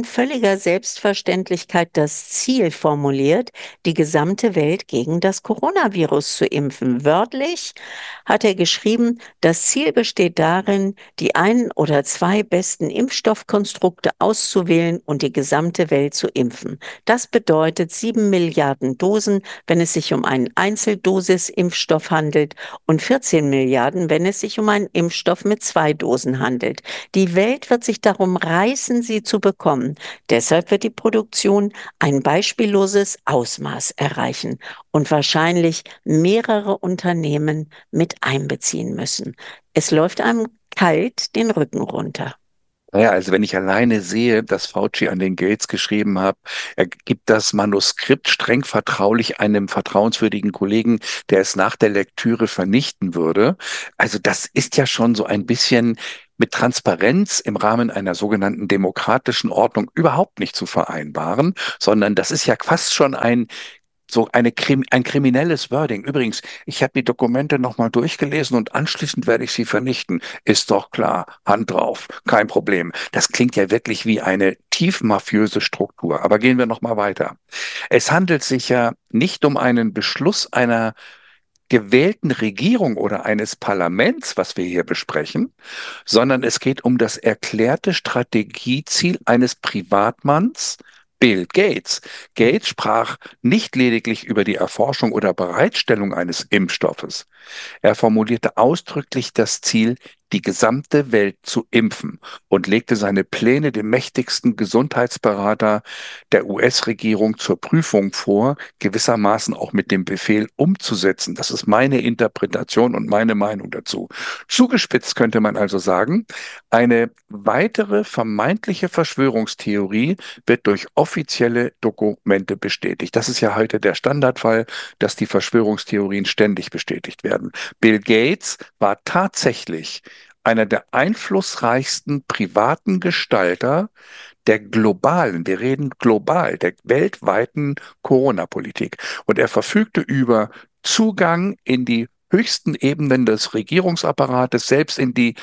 in völliger Selbstverständlichkeit das Ziel formuliert, die gesamte Welt gegen das Coronavirus zu impfen. Wörtlich hat er geschrieben, das Ziel besteht darin, die ein oder zwei besten Impfstoffkonstrukte auszuwählen und die gesamte Welt zu impfen. Das bedeutet sieben Milliarden Dosen, wenn es sich um einen Einzeldosis-Impfstoff handelt, und vierzehn Milliarden, wenn es sich um einen Impfstoff mit zwei Dosen handelt. Die Welt wird sich darum reißen, sie zu bekommen. Deshalb wird die Produktion ein beispielloses Ausmaß erreichen und wahrscheinlich mehrere Unternehmen mit einbeziehen müssen. Es läuft einem kalt den Rücken runter. Naja, also wenn ich alleine sehe, dass Fauci an den Gates geschrieben hat, er gibt das Manuskript streng vertraulich einem vertrauenswürdigen Kollegen, der es nach der Lektüre vernichten würde. Also das ist ja schon so ein bisschen mit Transparenz im Rahmen einer sogenannten demokratischen Ordnung überhaupt nicht zu vereinbaren, sondern das ist ja fast schon ein so eine Krim ein kriminelles Wording. Übrigens, ich habe die Dokumente nochmal durchgelesen und anschließend werde ich sie vernichten. Ist doch klar, Hand drauf, kein Problem. Das klingt ja wirklich wie eine tief mafiöse Struktur. Aber gehen wir nochmal weiter. Es handelt sich ja nicht um einen Beschluss einer gewählten Regierung oder eines Parlaments, was wir hier besprechen, sondern es geht um das erklärte Strategieziel eines Privatmanns, Bill Gates. Gates sprach nicht lediglich über die Erforschung oder Bereitstellung eines Impfstoffes. Er formulierte ausdrücklich das Ziel, die gesamte Welt zu impfen und legte seine Pläne dem mächtigsten Gesundheitsberater der U S-Regierung zur Prüfung vor, gewissermaßen auch mit dem Befehl umzusetzen. Das ist meine Interpretation und meine Meinung dazu. Zugespitzt könnte man also sagen, eine weitere vermeintliche Verschwörungstheorie wird durch offizielle Dokumente bestätigt. Das ist ja heute der Standardfall, dass die Verschwörungstheorien ständig bestätigt werden. Bill Gates war tatsächlich einer der einflussreichsten privaten Gestalter der globalen, wir reden global, der weltweiten Corona-Politik. Und er verfügte über Zugang in die höchsten Ebenen des Regierungsapparates, selbst in die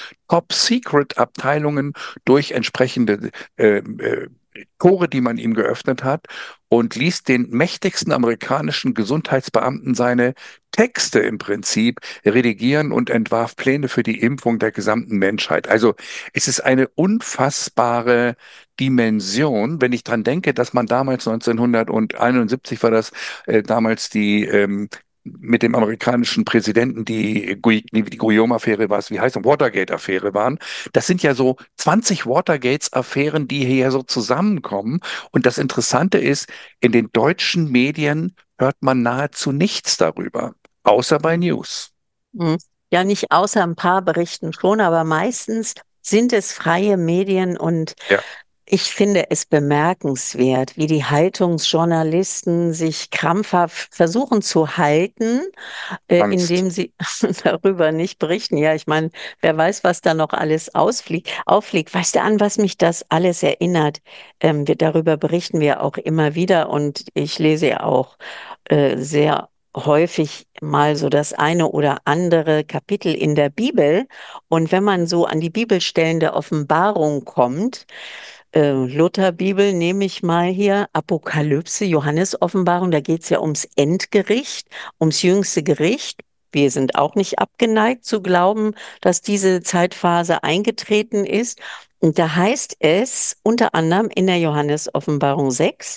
Top-Secret-Abteilungen durch entsprechende äh, äh, Tore, die man ihm geöffnet hat, und ließ den mächtigsten amerikanischen Gesundheitsbeamten seine Texte im Prinzip redigieren und entwarf Pläne für die Impfung der gesamten Menschheit. Also es ist eine unfassbare Dimension, wenn ich dran denke, dass man damals neunzehnhunderteinundsiebzig war das, äh, damals die ähm, mit dem amerikanischen Präsidenten die, Gui- nee, die Guillaume-Affäre war es, wie heißt es, Watergate-Affäre waren. Das sind ja so zwanzig Watergates-Affären, die hier so zusammenkommen. Und das Interessante ist, in den deutschen Medien hört man nahezu nichts darüber, außer bei News. Hm. Ja, nicht außer ein paar Berichten schon, aber meistens sind es freie Medien und Ja, ich finde es bemerkenswert, wie die Haltungsjournalisten sich krampfhaft versuchen zu halten, äh, Angst. indem sie darüber nicht berichten. Ja, ich meine, wer weiß, was da noch alles ausfliegt, auffliegt. Weißt du, an was mich das alles erinnert? Ähm, wir, darüber berichten wir auch immer wieder und ich lese ja auch äh, sehr häufig mal so das eine oder andere Kapitel in der Bibel. Und wenn man so an die Bibelstellen der Offenbarung kommt, äh, Lutherbibel nehme ich mal hier, Apokalypse, Johannes Offenbarung, da geht es ja ums Endgericht, ums jüngste Gericht. Wir sind auch nicht abgeneigt zu glauben, dass diese Zeitphase eingetreten ist. Und da heißt es unter anderem in der Johannes Offenbarung sechs,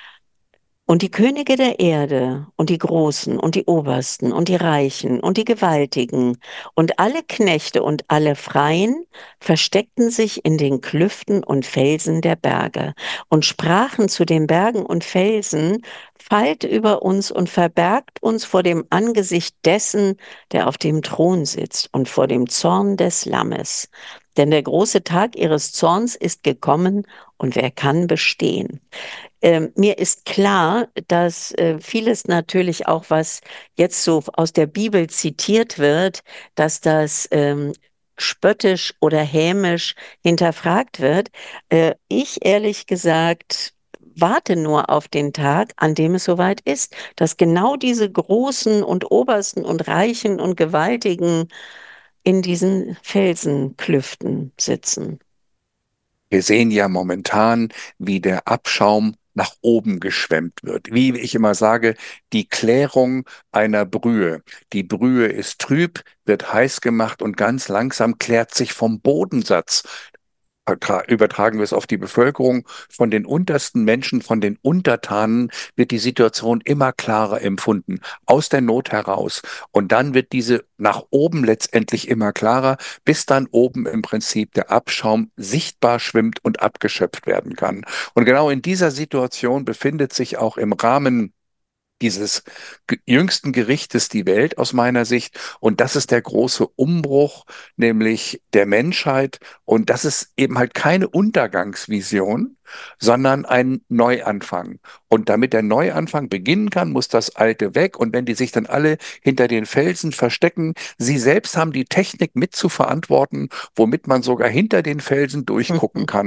und die Könige der Erde und die Großen und die Obersten und die Reichen und die Gewaltigen und alle Knechte und alle Freien versteckten sich in den Klüften und Felsen der Berge und sprachen zu den Bergen und Felsen: Fallt über uns und verbergt uns vor dem Angesicht dessen, der auf dem Thron sitzt, und vor dem Zorn des Lammes. Denn der große Tag ihres Zorns ist gekommen, und wer kann bestehen? Ähm, mir ist klar, dass äh, vieles natürlich auch, was jetzt so aus der Bibel zitiert wird, dass das ähm, spöttisch oder hämisch hinterfragt wird. Äh, ich ehrlich gesagt warte nur auf den Tag, an dem es soweit ist, dass genau diese Großen und Obersten und Reichen und Gewaltigen in diesen Felsenklüften sitzen. Wir sehen ja momentan, wie der Abschaum nach oben geschwemmt wird. Wie ich immer sage, die Klärung einer Brühe. Die Brühe ist trüb, wird heiß gemacht und ganz langsam klärt sich vom Bodensatz. Übertragen wir es auf die Bevölkerung, von den untersten Menschen, von den Untertanen wird die Situation immer klarer empfunden, aus der Not heraus. Und dann wird diese nach oben letztendlich immer klarer, bis dann oben im Prinzip der Abschaum sichtbar schwimmt und abgeschöpft werden kann. Und genau in dieser Situation befindet sich auch im Rahmen dieses ge- jüngsten Gerichtes die Welt aus meiner Sicht. Und das ist der große Umbruch, nämlich der Menschheit. Und das ist eben halt keine Untergangsvision, sondern ein Neuanfang. Und damit der Neuanfang beginnen kann, muss das Alte weg. Und wenn die sich dann alle hinter den Felsen verstecken, sie selbst haben die Technik mit zu verantworten, womit man sogar hinter den Felsen durchgucken kann.